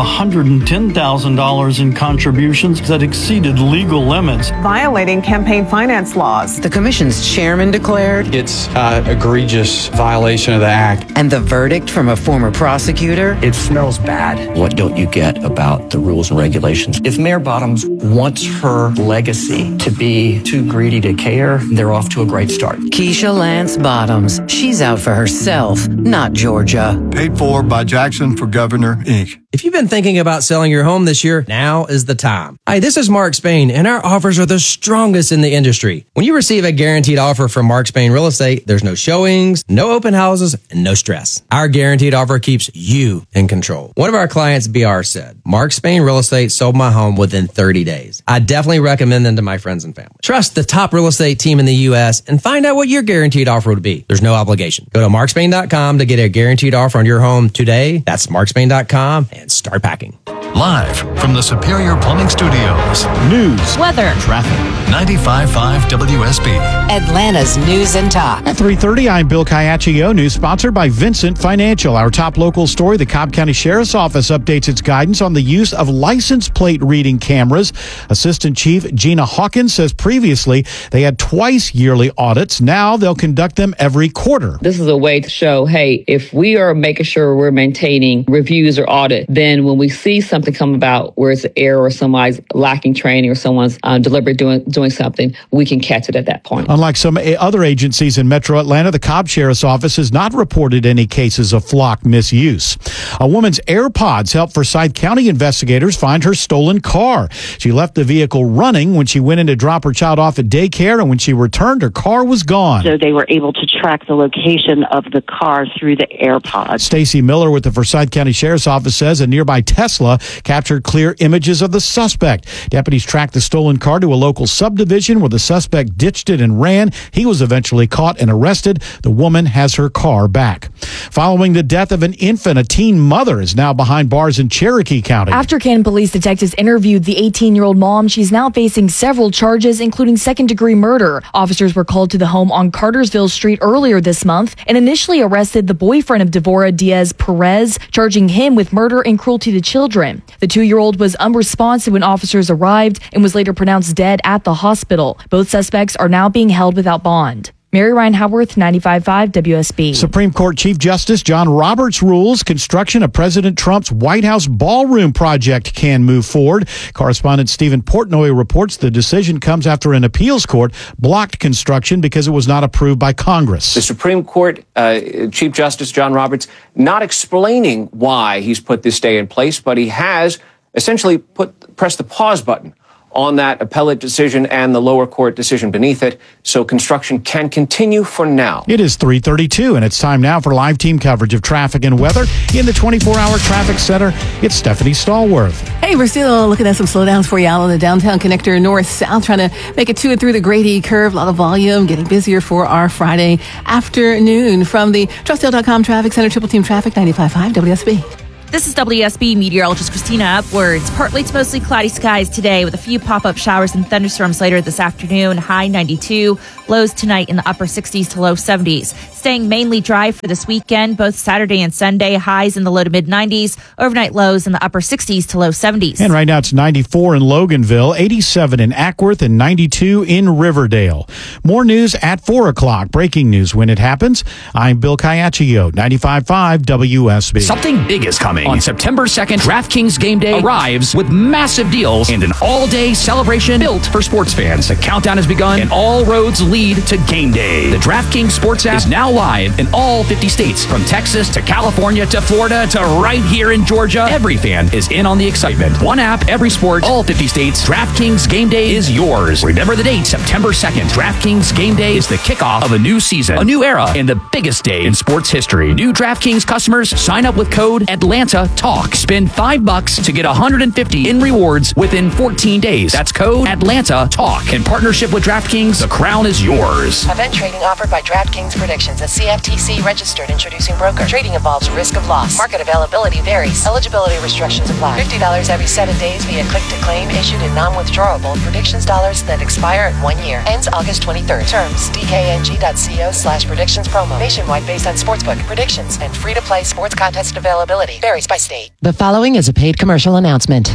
Speaker 23: $110,000 in contributions that exceeded legal limits,
Speaker 22: violating campaign finance laws.
Speaker 18: The commission's chairman declared
Speaker 24: it's an egregious violation of the act.
Speaker 18: And the verdict from a former prosecutor?
Speaker 25: It smells bad. What don't you get about the rules and regulations? If Mayor Bottoms wants her legacy to be too greedy to care, they're off to a great start.
Speaker 18: Keisha Lance Bottoms. She's out for herself, not Georgia.
Speaker 26: Paid for by Jackson for Governor, Inc.
Speaker 27: If you've been thinking about selling your home this year, now is the time. Hi, this is Mark Spain, and our offers are the strongest in the industry. When you receive a guaranteed offer from Mark Spain Real Estate, there's no showings, no open houses, and no stress. Our guaranteed offer keeps you in control. One of our clients, BR, said, Mark Spain Real Estate sold my home within 30 days. I definitely recommend them to my friends and family. Trust the top real estate team in the U.S. and find out what your guaranteed offer would be. There's no obligation. Go to markspain.com to get a guaranteed offer on your home today. That's markspain.com and start packing.
Speaker 2: Live from the Superior Plumbing Studios.
Speaker 5: News,
Speaker 11: weather,
Speaker 2: traffic. 95.5 WSB.
Speaker 18: Atlanta's News and Talk.
Speaker 5: At 3:30, I'm Bill Caiaccio. News sponsored by Vincent Financial. Our top local story, the Cobb County Sheriff's Office updates its guidance on the use of license plate reading cameras. Assistant Chief Gina Hawkins says previously they had twice yearly audits. Now they'll conduct them every quarter.
Speaker 9: This is a way to show, hey, if we are making sure we're maintaining reviews or audit, then when we see something come about where it's an error or somebody's lacking training or someone's deliberately doing something, we can catch it at that point.
Speaker 5: Unlike some other agencies in Metro Atlanta, the Cobb Sheriff's Office has not reported any cases of flock misuse. A woman's AirPods helped Forsyth County investigators find her stolen car. She left the vehicle running when she went in to drop her child off at daycare, and when she returned, her car was gone.
Speaker 7: So they were able to track the location of the car through the AirPods.
Speaker 5: Stacy Miller with the Forsyth County Sheriff's Office says a nearby Tesla captured clear images of the suspect. Deputies tracked the stolen car to a local subdivision where the suspect ditched it and ran. He was eventually caught and arrested. The woman has her car back. Following the death of an infant, a teen mother is now behind bars in Cherokee County.
Speaker 6: After Canton police detectives interviewed the 18-year-old mom, she's now facing several charges, including second-degree murder. Officers were called to the home on Cartersville Street earlier this month and initially arrested the boyfriend of Devora Diaz Perez, charging him with murder and cruelty to children. The 2-year-old was unresponsive when officers arrived and was later pronounced dead at the hospital. Both suspects are now being held without bond. Mary Ryan Howarth, 95.5 WSB.
Speaker 5: Supreme Court Chief Justice John Roberts rules construction of President Trump's White House ballroom project can move forward. Correspondent Stephen Portnoy reports the decision comes after an appeals court blocked construction because it was not approved by Congress.
Speaker 28: The Supreme Court Chief Justice John Roberts not explaining why he's put this stay in place, but he has essentially pressed the pause button on that appellate decision and the lower court decision beneath it, so construction can continue for now.
Speaker 5: It is 3:32, and it's time now for live team coverage of traffic and weather. In the 24-hour traffic center, it's Stephanie Stallworth.
Speaker 1: Hey, we're still looking at some slowdowns for you out on the downtown connector north-south, trying to make it to and through the Grady curve. A lot of volume, getting busier for our Friday afternoon. From the TrustDale.com Traffic Center, Triple Team Traffic, 95.5 WSB.
Speaker 11: This is WSB meteorologist Christina Upwards. Partly to mostly cloudy skies today with a few pop-up showers and thunderstorms later this afternoon. High 92. Lows tonight in the upper 60s to low 70s. Staying mainly dry for this weekend, both Saturday and Sunday. Highs in the low to mid 90s. Overnight lows in the upper 60s to low 70s.
Speaker 5: And right now it's 94 in Loganville, 87 in Ackworth, and 92 in Riverdale. More news at 4 o'clock. Breaking news when it happens. I'm Bill Caiaccio, 95.5 WSB.
Speaker 3: Something big is coming. On September 2nd, DraftKings Game Day arrives with massive deals and an all-day celebration built for sports fans. The countdown has begun and all roads lead to Game Day. The DraftKings Sports app is now live in all 50 states, from Texas to California to Florida to right here in Georgia. Every fan is in on the excitement. One app, every sport, all 50 states. DraftKings Game Day is yours. Remember the date, September 2nd. DraftKings Game Day is the kickoff of a new season, a new era, and the biggest day in sports history. New DraftKings customers sign up with code Atlanta Talk. Spend $5 to get $150 in rewards within 14 days. That's code Atlanta Talk. In partnership with DraftKings, the crown is yours.
Speaker 4: Event trading offered by DraftKings Predictions, a CFTC registered introducing broker. Trading involves risk of loss. Market availability varies. Eligibility restrictions apply. $50 every 7 days via click to claim, issued in non-withdrawable predictions dollars that expire in 1 year. Ends August 23rd. Terms dkng.co/predictions promo. Nationwide based on sportsbook predictions and free-to-play sports contest availability. Varies by state.
Speaker 8: The following is a paid commercial announcement.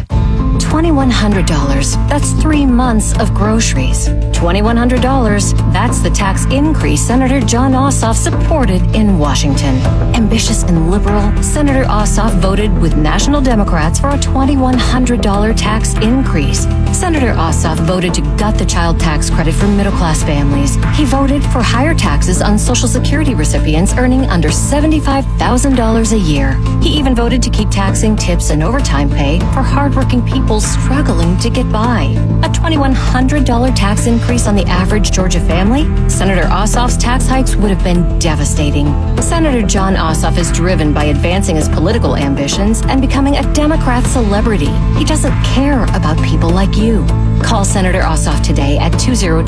Speaker 8: $2,100. That's 3 months of groceries. $2,100. That's the tax increase Senator Jon Ossoff supported in Washington. Ambitious and liberal, Senator Ossoff voted with national Democrats for a $2,100 tax increase. Senator Ossoff voted to gut the child tax credit for middle-class families. He voted for higher taxes on Social Security recipients earning under $75,000 a year. He even voted to keep taxing tips and overtime pay for hardworking people struggling to get by. A $2,100 tax increase on the average Georgia family? Senator Ossoff's tax hikes would have been devastating. Senator Jon Ossoff is driven by advancing his political ambitions and becoming a Democrat celebrity. He doesn't care about people like you. Call Senator Ossoff today at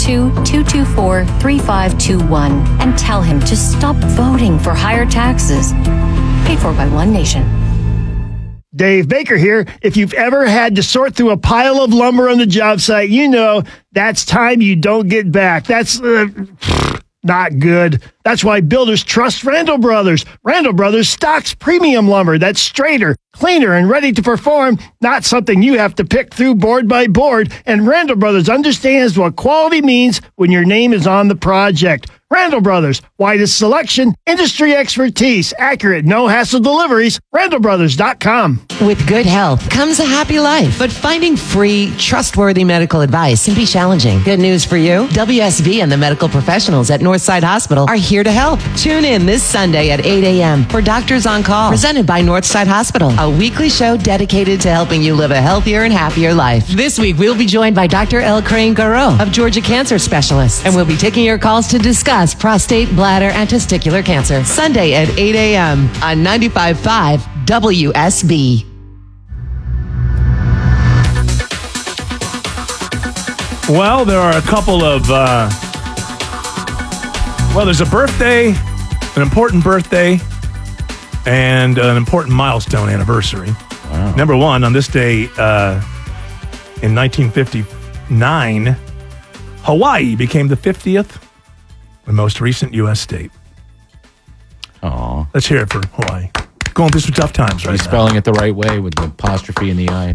Speaker 8: 202-224-3521 and tell him to stop voting for higher taxes. Paid for by One Nation.
Speaker 10: Dave Baker here. If you've ever had to sort through a pile of lumber on the job site, you know that's time you don't get back. That's not good. That's why builders trust Randall Brothers. Randall Brothers stocks premium lumber that's straighter, cleaner, and ready to perform, not something you have to pick through board by board. And Randall Brothers understands what quality means when your name is on the project. Randall Brothers, widest selection, industry expertise, accurate, no-hassle deliveries, randallbrothers.com.
Speaker 13: With good health comes a happy life, but finding free, trustworthy medical advice can be challenging. Good news for you, WSB and the medical professionals at Northside Hospital are here to help. Tune in this Sunday at 8 a.m. for Doctors on Call, presented by Northside Hospital, a weekly show dedicated to helping you live a healthier and happier life. This week, we'll be joined by Dr. L. Crane Garreau of Georgia Cancer Specialists, and we'll be taking your calls to discuss prostate, bladder, and testicular cancer. Sunday at 8 a.m. on 95.5 WSB.
Speaker 12: Well, there are a couple of, there's a birthday, an important birthday, and an important milestone anniversary. Wow. Number one, on this day in 1959, Hawaii became the 50th and most recent U.S. state.
Speaker 16: Aww.
Speaker 12: Let's hear it for Hawaii. Going through some tough times right now.
Speaker 16: Spelling it the right way with the apostrophe in the I.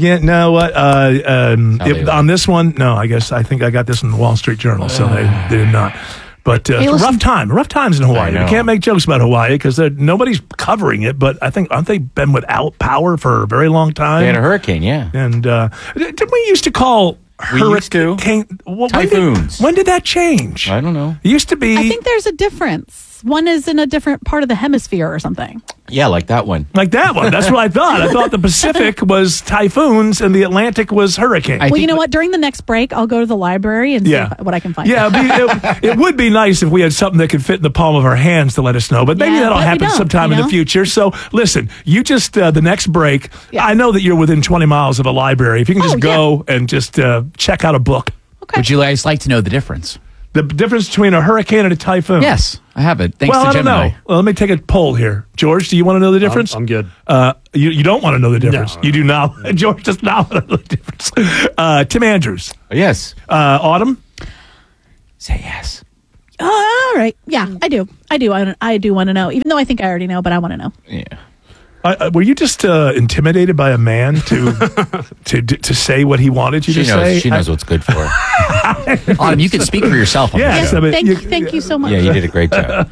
Speaker 12: On this one, no, I think I got this in the Wall Street Journal, so they did not. But rough times in Hawaii. We can't make jokes about Hawaii because nobody's covering it, but I think, aren't they been without power for a very long time?
Speaker 16: They had a hurricane, yeah.
Speaker 12: And didn't we used to call hurricane
Speaker 16: typhoons?
Speaker 12: When did that change?
Speaker 16: I don't know.
Speaker 12: It used to be.
Speaker 14: I think there's a difference. Yes, one is in a different part of the hemisphere or something.
Speaker 16: Yeah, like that one.
Speaker 12: Like that one. That's what I thought. I thought the Pacific was typhoons and the Atlantic was hurricane.
Speaker 14: Well, you know what? During the next break, I'll go to the library and see what I can find.
Speaker 12: Yeah, it would be nice if we had something that could fit in the palm of our hands to let us know, but maybe that'll happen sometime in the future. So listen, you just, the next break, I know that you're within 20 miles of a library. If you can just go and just check out a book.
Speaker 15: Okay. Would you guys like to know the difference?
Speaker 12: The difference between a hurricane and a typhoon?
Speaker 15: Yes, I have it. Thanks to
Speaker 12: I
Speaker 15: Gemini.
Speaker 12: don't know. Well, let me take a poll here. George, do you want to know the difference?
Speaker 17: I'm good.
Speaker 12: You don't want to know the difference.
Speaker 17: No.
Speaker 12: You do not. George does not want to know the difference. Tim Andrews.
Speaker 16: Yes.
Speaker 12: Autumn?
Speaker 15: Say yes.
Speaker 14: All right. Yeah, I do. I do want to know, even though I think I already know, but I want to know.
Speaker 16: Yeah.
Speaker 12: Were you just intimidated by a man to say what he wanted you to say?
Speaker 16: She knows what's good for her.
Speaker 15: Autumn, you can speak for yourself. On
Speaker 12: Yes,
Speaker 15: the show.
Speaker 14: Thank you so much.
Speaker 16: Yeah, you did a great job.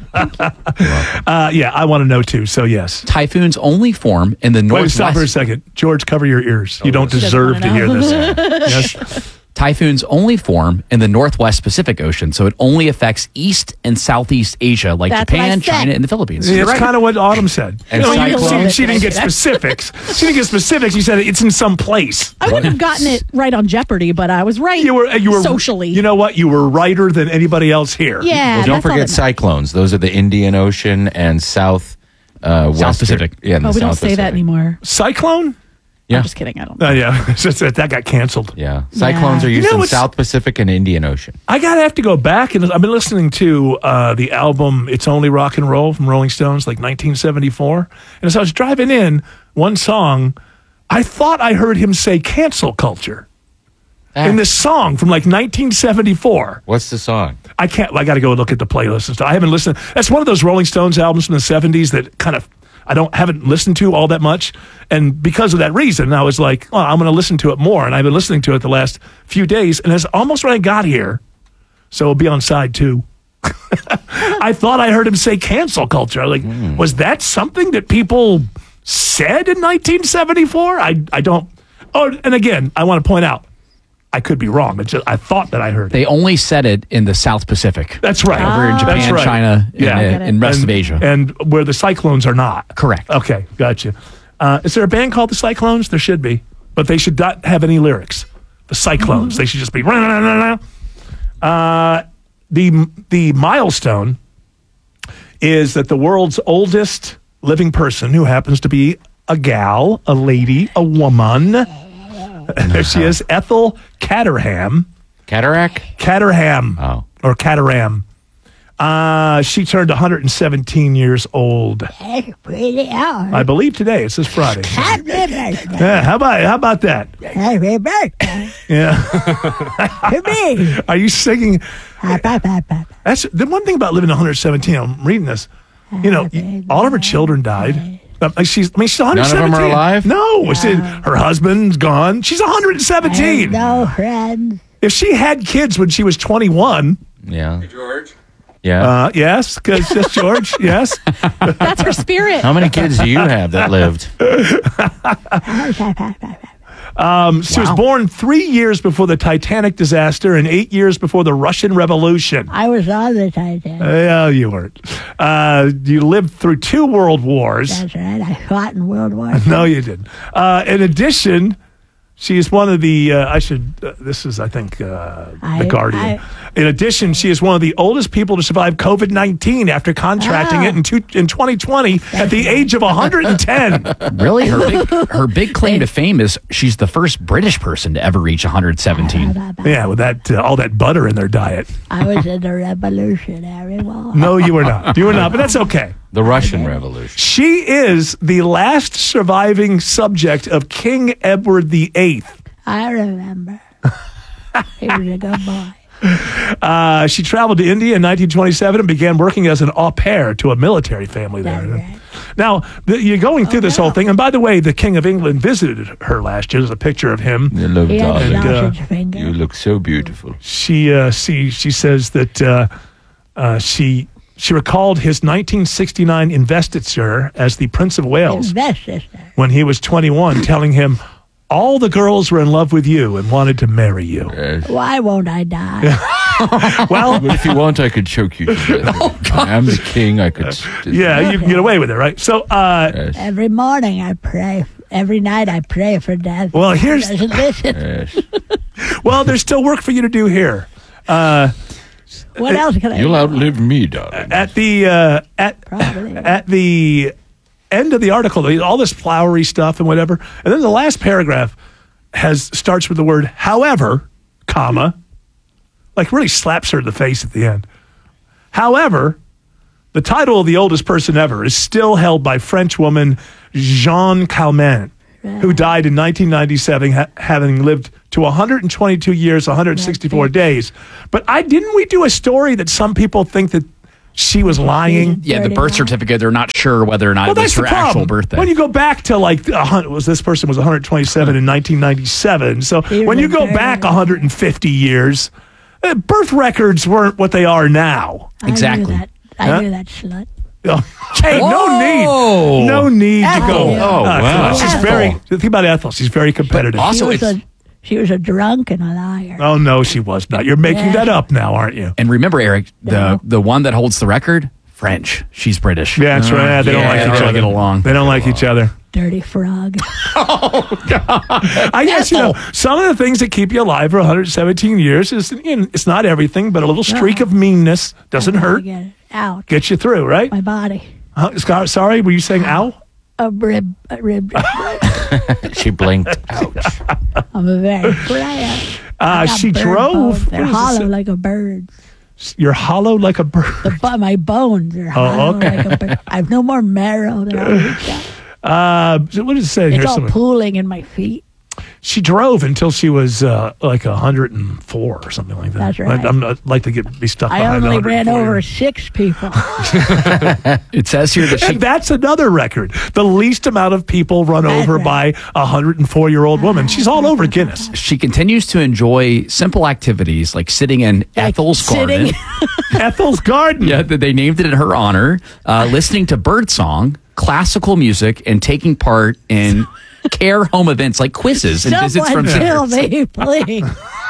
Speaker 12: I want to know too. So yes,
Speaker 15: typhoons only form in the
Speaker 12: Wait,
Speaker 15: northwest.
Speaker 12: stop for a second. George, cover your ears. You don't deserve to hear this. Yes.
Speaker 15: Typhoons only form in the Northwest Pacific Ocean, so it only affects East and Southeast Asia, like
Speaker 14: That's what I
Speaker 15: Japan,
Speaker 14: said.
Speaker 15: China, and the Philippines.
Speaker 12: Yeah, that's kind of what Autumn said.
Speaker 16: And
Speaker 12: she didn't get specifics. She didn't get specifics. She said it's in some place.
Speaker 14: I wouldn't have gotten it right on Jeopardy, but I was right.
Speaker 12: You were
Speaker 14: socially.
Speaker 12: You know what? You were righter than anybody else here.
Speaker 14: Yeah.
Speaker 16: Well, don't
Speaker 14: that's all
Speaker 16: forget
Speaker 14: that
Speaker 16: cyclones. Those are the Indian Ocean and South
Speaker 15: Pacific.
Speaker 16: Yeah, and
Speaker 14: Oh,
Speaker 16: the
Speaker 14: we don't
Speaker 16: South
Speaker 14: say that
Speaker 16: Pacific.
Speaker 14: anymore.
Speaker 12: Cyclone?
Speaker 16: Yeah.
Speaker 14: I'm just kidding. I don't know.
Speaker 12: Yeah, that got canceled.
Speaker 16: Yeah. Cyclones are used in
Speaker 12: what's-
Speaker 16: South Pacific and Indian Ocean.
Speaker 12: I have to go back, and I've been listening to the album "It's Only Rock and Roll" from Rolling Stones, like 1974. And as I was driving in, one song, I thought I heard him say "cancel culture" in this song from like 1974.
Speaker 16: What's the song?
Speaker 12: I got to go look at the playlist and stuff. I haven't listened. That's one of those Rolling Stones albums from the 70s that kind of haven't listened to all that much. And because of that reason, I was like, well, I'm going to listen to it more. And I've been listening to it the last few days. And it's almost when I got here, so it'll be on side 2. I thought I heard him say cancel culture. Like, was that something that people said in 1974? I don't. Oh, and again, I want to point out, I could be wrong. It's just, I thought that I heard it.
Speaker 15: They only said it in the South Pacific.
Speaker 12: That's right.
Speaker 15: Over in Japan,
Speaker 12: That's right.
Speaker 15: China, and rest of Asia.
Speaker 12: And where the Cyclones are not.
Speaker 15: Correct.
Speaker 12: Okay, gotcha. Is there a band called the Cyclones? There should be. But they should not have any lyrics. The Cyclones. They should just be... The milestone is that the world's oldest living person, who happens to be a gal, a lady, a woman... There she is, Ethel Caterham. Caterham.
Speaker 16: Oh.
Speaker 12: Or Caterham. She turned 117 years old. I believe today. It says Friday. Yeah, how about that?
Speaker 19: Happy birthday.
Speaker 12: Yeah. Are you singing? That's the one thing about living to 117. I'm reading this. You know, all of her children died. She's 117.
Speaker 16: None of them are alive?
Speaker 12: No. Her husband's gone. She's 117.
Speaker 19: No friends.
Speaker 12: If she had kids when she was 21.
Speaker 16: Yeah.
Speaker 17: George?
Speaker 16: Yeah.
Speaker 12: Yes, because just George. Yes.
Speaker 14: That's her spirit.
Speaker 16: How many kids do you have that lived?
Speaker 12: She was born 3 years before the Titanic disaster and 8 years before the Russian Revolution.
Speaker 19: I was on the Titanic.
Speaker 12: Yeah, you weren't. You lived through 2 world wars.
Speaker 19: That's right. I fought in World War II.
Speaker 12: No, you didn't. In addition, she is one of the, this is, I think, The Guardian. In addition, she is one of the oldest people to survive COVID-19 after contracting it in 2020 at the age of 110.
Speaker 15: Really? Her big claim to fame is she's the first British person to ever reach 117.
Speaker 12: Yeah, with that all that butter in their diet.
Speaker 19: I was in the Revolutionary War.
Speaker 12: No, you were not. You were not, but that's okay.
Speaker 16: The Russian Revolution.
Speaker 12: She is the last surviving subject of King Edward VIII.
Speaker 19: I remember. He was a good boy.
Speaker 12: She traveled to India in 1927 and began working as an au pair to a military family there.
Speaker 19: Right.
Speaker 12: Now, you're going through this whole thing, and by the way, the King of England visited her last year. There's a picture of him.
Speaker 16: Hello,
Speaker 19: He had a
Speaker 16: darling.
Speaker 19: sausage finger.
Speaker 16: You look so beautiful.
Speaker 12: She says that she recalled his 1969 investiture as the Prince of Wales
Speaker 19: Investiture.
Speaker 12: when he was 21, telling him, all the girls were in love with you and wanted to marry you.
Speaker 19: Why won't I die?
Speaker 12: Well,
Speaker 16: but if you want, I could choke you to death. I'm the king. I could.
Speaker 12: Yeah, you can get away with it, right? So,
Speaker 19: every morning I pray. Every night I pray for death.
Speaker 12: Well, here's.
Speaker 19: Doesn't listen.
Speaker 12: Well, there's still work for you to do here.
Speaker 19: What else can I do?
Speaker 16: You'll outlive me, darling.
Speaker 12: At the end of the article, all this flowery stuff and whatever, and then the last paragraph starts with the word "however," comma, like really slaps her in the face at the end. However, the title of the oldest person ever is still held by French woman Jeanne Calment, who died in 1997, having lived to 122 years, 164 days. But didn't we do a story that some people think that she was lying?
Speaker 15: Yeah, the birth certificate, they're not sure whether or not it was her actual birthday.
Speaker 12: When you go back to this person was 127 in 1997. So when you go back 150 years, birth records weren't what they are now.
Speaker 15: Exactly.
Speaker 19: I knew that slut.
Speaker 12: Hey, no need to go.
Speaker 19: Oh,
Speaker 16: wow.
Speaker 12: She's think about Ethel. She's very competitive.
Speaker 15: But also,
Speaker 19: she was a drunk and a liar.
Speaker 12: Oh, no, she was not. You're making that up now, aren't you?
Speaker 15: And remember, Eric, the one that holds the record, French. She's British.
Speaker 12: Yeah, that's right. They don't like each other.
Speaker 15: Get along.
Speaker 12: They don't like each other.
Speaker 19: Dirty frog.
Speaker 12: Oh, God. I guess, some of the things that keep you alive for 117 years is, it's not everything, but a little streak of meanness doesn't hurt.
Speaker 19: Get it out.
Speaker 12: Gets you through, right?
Speaker 19: My body.
Speaker 12: Sorry, were you saying ow?
Speaker 19: A rib.
Speaker 16: She blinked. Ouch.
Speaker 19: I'm a very player.
Speaker 12: She drove.
Speaker 19: They're hollow like a bird.
Speaker 12: You're hollow like a bird.
Speaker 19: My bones are hollow like a bird. I have no more marrow than I
Speaker 12: what does it say here?
Speaker 19: It's all pooling in my feet.
Speaker 12: She drove until she was like 104 or something like that.
Speaker 19: That's right.
Speaker 12: I'm not like to be stuck behind.
Speaker 19: I only ran over 6 people.
Speaker 15: It says here that
Speaker 12: and that's another record. The least amount of people run over by a 104-year-old woman. She's all over Guinness.
Speaker 15: She continues to enjoy simple activities like sitting in Ethel's garden.
Speaker 12: Ethel's garden.
Speaker 15: Yeah, they named it in her honor. Listening to birdsong, classical music, and taking part in care home events like quizzes and visits from
Speaker 19: kill me, please.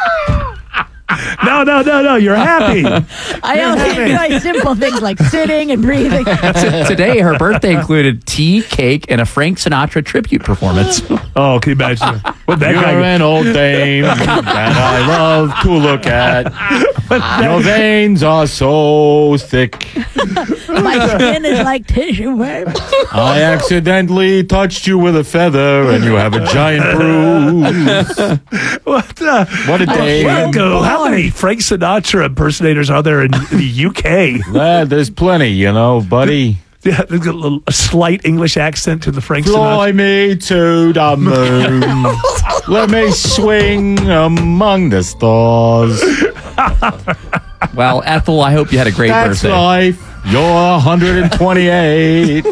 Speaker 12: No. You're happy.
Speaker 19: I only enjoy simple things like sitting and breathing.
Speaker 15: Today, her birthday included tea, cake, and a Frank Sinatra tribute performance.
Speaker 12: Oh, can you imagine?
Speaker 16: You're an old dame that I love to look at. Your veins are so thick.
Speaker 19: My skin is like tissue paper.
Speaker 16: I accidentally touched you with a feather, and you have a giant bruise. What a day!
Speaker 12: How many Frank Sinatra impersonators are there in the UK?
Speaker 16: There's plenty, buddy.
Speaker 12: Yeah, there's a slight English accent to the Frank Sinatra.
Speaker 16: Fly me to the moon. Let me swing among the stars.
Speaker 15: Well, Ethel, I hope you had a great birthday.
Speaker 16: That's life. You're 128.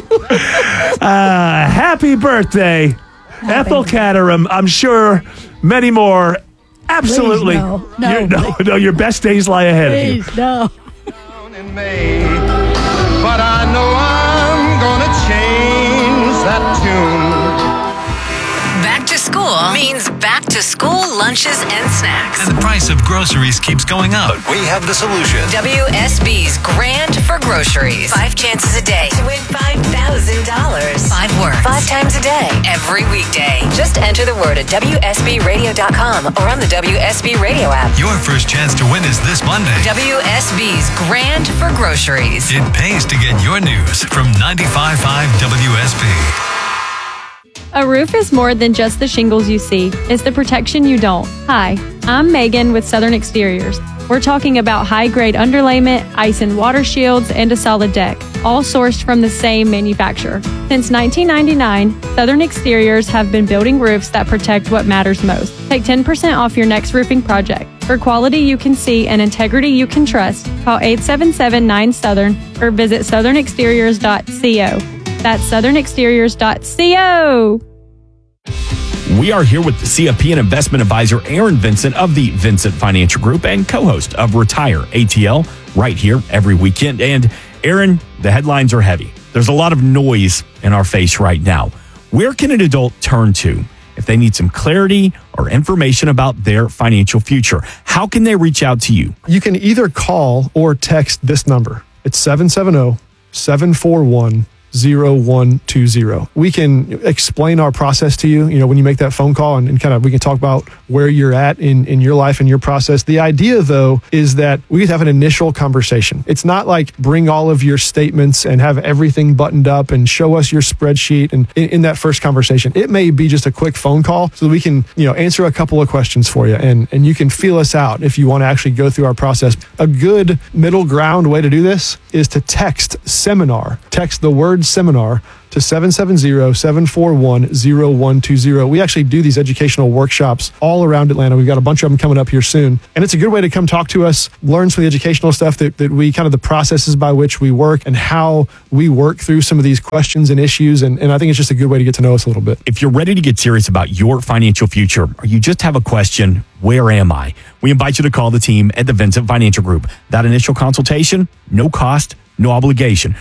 Speaker 12: Happy birthday, Ethel Caterham. I'm sure many more. Absolutely.
Speaker 19: Please,
Speaker 12: no. Your best days lie ahead of you.
Speaker 19: Please, no.
Speaker 17: But I know I'm gonna change that tune.
Speaker 8: Back to school means back to school lunches and snacks.
Speaker 2: And the price of groceries keeps going up. We have the solution.
Speaker 8: WSB's Grand for Groceries. 5 chances a day to win $5,000. 5 words. 5 times a day. Every weekday. Just enter the word at WSBRadio.com or on the WSB Radio app.
Speaker 2: Your first chance to win is this Monday.
Speaker 8: WSB's Grand for Groceries.
Speaker 2: It pays to get your news from 95.5 WSB.
Speaker 20: A roof is more than just the shingles you see. It's the protection you don't. Hi, I'm Megan with Southern Exteriors. We're talking about high-grade underlayment, ice and water shields, and a solid deck, all sourced from the same manufacturer. Since 1999, Southern Exteriors have been building roofs that protect what matters most. Take 10% off your next roofing project. For quality you can see and integrity you can trust, call 877-9-SOUTHERN or visit southernexteriors.co. That's southernexteriors.co.
Speaker 21: We are here with the CFP and investment advisor Aaron Vincent of the Vincent Financial Group and co-host of Retire ATL right here every weekend. And Aaron, the headlines are heavy. There's a lot of noise in our face right now. Where can an adult turn to if they need some clarity or information about their financial future. How can they reach out to you?
Speaker 9: You can either call or text this number. It's 770-741-0120. We can explain our process to you, when you make that phone call and kind of, we can talk about where you're at in your life and your process. The idea though, is that we have an initial conversation. It's not like bring all of your statements and have everything buttoned up and show us your spreadsheet. And in that first conversation, it may be just a quick phone call so that we can, answer a couple of questions for you and you can feel us out if you want to actually go through our process. A good middle ground way to do this is to text seminar. Text the word seminar to 770-741-0120. We actually do these educational workshops all around Atlanta. We've got a bunch of them coming up here soon. And it's a good way to come talk to us, learn some of the educational stuff that we kind of the processes by which we work and how we work through some of these questions and issues. And I think it's just a good way to get to know us a little bit.
Speaker 21: If you're ready to get serious about your financial future or you just have a question, where am I? We invite you to call the team at the Vincent Financial Group. That initial consultation, no cost, no obligation.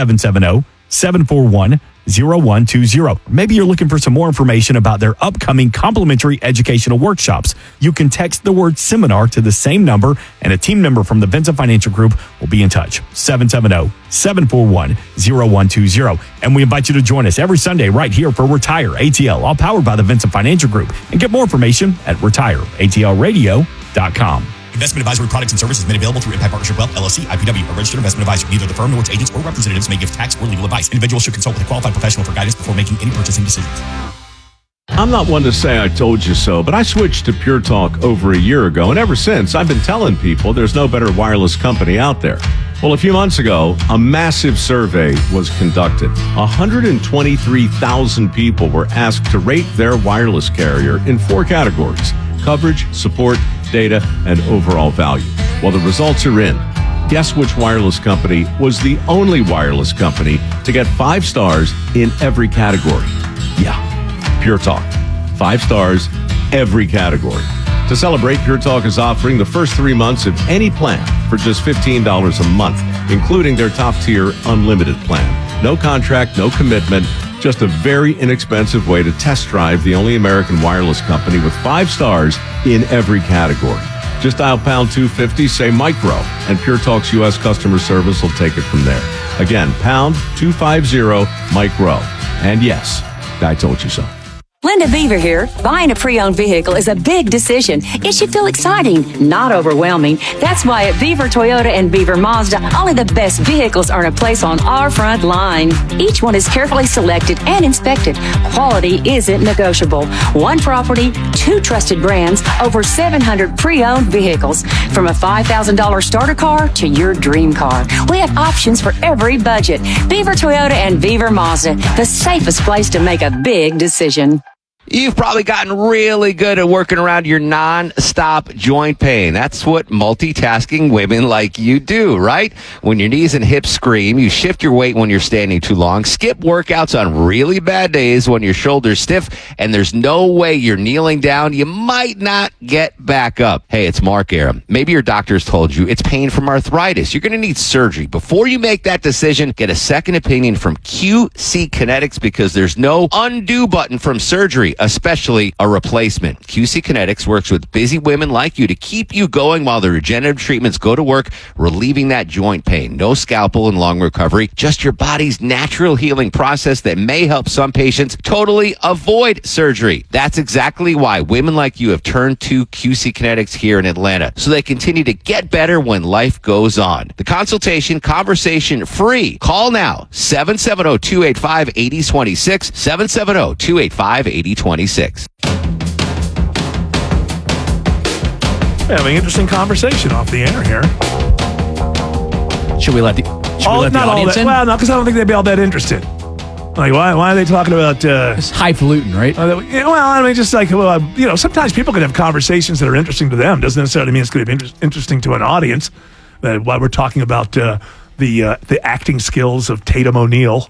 Speaker 21: 770-741-0120. Maybe you're looking for some more information about their upcoming complimentary educational workshops. You can text the word seminar to the same number and a team member from the Vincent Financial Group will be in touch. 770-741-0120. And we invite you to join us every Sunday right here for Retire ATL, all powered by the Vincent Financial Group. And get more information at retireatlradio.com. Investment advisory products and services made available through Impact Partnership Wealth, LLC, IPW, a registered investment advisor. Neither the firm nor its agents or representatives may give tax or legal advice. Individuals should consult with a qualified professional for guidance before making any purchasing decisions.
Speaker 12: I'm not one to say I told you so, but I switched to Pure Talk over a year ago, and ever since, I've been telling people there's no better wireless company out there. Well, a few months ago, a massive survey was conducted. 123,000 people were asked to rate their wireless carrier in 4 categories: coverage, support, data, and overall value. Well, the results are in. Guess which wireless company was the only wireless company to get 5 stars in every category? Yeah, Pure Talk. 5 stars, every category. To celebrate, Pure Talk is offering the first 3 months of any plan for just $15 a month, including their top-tier unlimited plan. No contract, no commitment, just a very inexpensive way to test drive the only American wireless company with 5 stars in every category. Just dial pound 250, say micro, and Pure Talk's U.S. customer service will take it from there. Again, pound 250 micro. And yes, I told you so.
Speaker 18: Linda Beaver here. Buying a pre-owned vehicle is a big decision. It should feel exciting, not overwhelming. That's why at Beaver Toyota and Beaver Mazda, only the best vehicles earn a place on our front line. Each one is carefully selected and inspected. Quality isn't negotiable. One property, 2 trusted brands, over 700 pre-owned vehicles. From a $5,000 starter car to your dream car. We have options for every budget. Beaver Toyota and Beaver Mazda, the safest place to make a big decision.
Speaker 22: You've probably gotten really good at working around your non-stop joint pain. That's what multitasking women like you do, right? When your knees and hips scream, you shift your weight when you're standing too long, skip workouts on really bad days when your shoulder's stiff, and there's no way you're kneeling down. You might not get back up. Hey, it's Mark Aram. Maybe your doctor's told you it's pain from arthritis. You're going to need surgery. Before you make that decision, get a second opinion from QC Kinetics because there's no undo button from surgery, especially a replacement. QC Kinetics works with busy women like you to keep you going while the regenerative treatments go to work, relieving that joint pain. No scalpel and long recovery, just your body's natural healing process that may help some patients totally avoid surgery. That's exactly why women like you have turned to QC Kinetics here in Atlanta, so they continue to get better when life goes on. The consultation, conversation free. Call now, 770-285-8026, 770-285-8026.
Speaker 12: We're having an interesting conversation off the air here.
Speaker 15: Should we let the audience in?
Speaker 12: Well, no, because I don't think they'd be all that interested. Like, why are they talking about...
Speaker 15: it's highfalutin, right?
Speaker 12: Well, I mean, just like, sometimes people can have conversations that are interesting to them. Doesn't necessarily mean it's going to be interesting to an audience. While we're talking about the acting skills of Tatum O'Neal.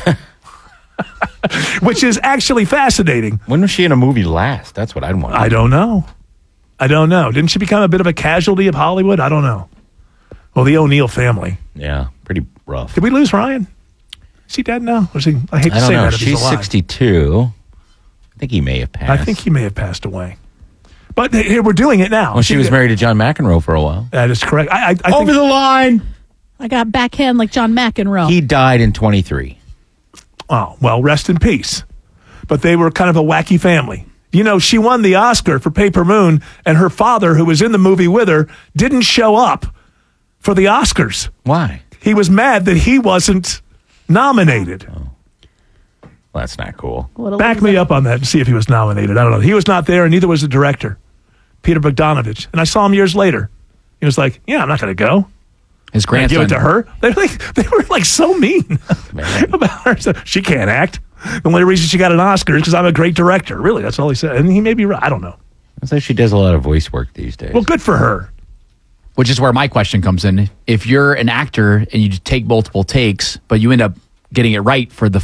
Speaker 12: Which is actually fascinating.
Speaker 16: When was she in a movie last? That's what I'd want.
Speaker 12: I don't know. Didn't she become a bit of a casualty of Hollywood? I don't know. Well, the O'Neal family.
Speaker 16: Yeah, pretty rough.
Speaker 12: Did we lose Ryan? Is he dead now? Or is he? I hate to say that.
Speaker 16: She's 62. I think he may have passed.
Speaker 12: I think he may have passed away. But here we're doing it now.
Speaker 16: Well, she was married to John McEnroe for a while.
Speaker 12: That is correct. I think,
Speaker 5: Over the line.
Speaker 14: I got backhand like John McEnroe.
Speaker 16: He died in 23.
Speaker 12: oh, well, rest in peace. But they were kind of a wacky family. You know, she won the Oscar for Paper Moon, and her father, who was in the movie with her, didn't show up for the Oscars.
Speaker 16: Why?
Speaker 12: He was mad that he wasn't nominated.
Speaker 16: Well, that's not cool.
Speaker 12: Back me up on that and see if he was nominated. I don't know. He was not there, and neither was the director, Peter Bogdanovich. And I saw him years later. He was like, "Yeah, I'm not going to go."
Speaker 15: His
Speaker 12: Can I
Speaker 15: grandson.
Speaker 12: give it to her. They were like so mean about her. So she can't act. The only reason she got an Oscar is because I'm a great director. Really, that's all he said. And he may be right. I don't know.
Speaker 16: It's like she does a lot of voice work these days.
Speaker 12: Well, good for her.
Speaker 15: Which is where my question comes in. If you're an actor and you take multiple takes, but you end up getting it right for the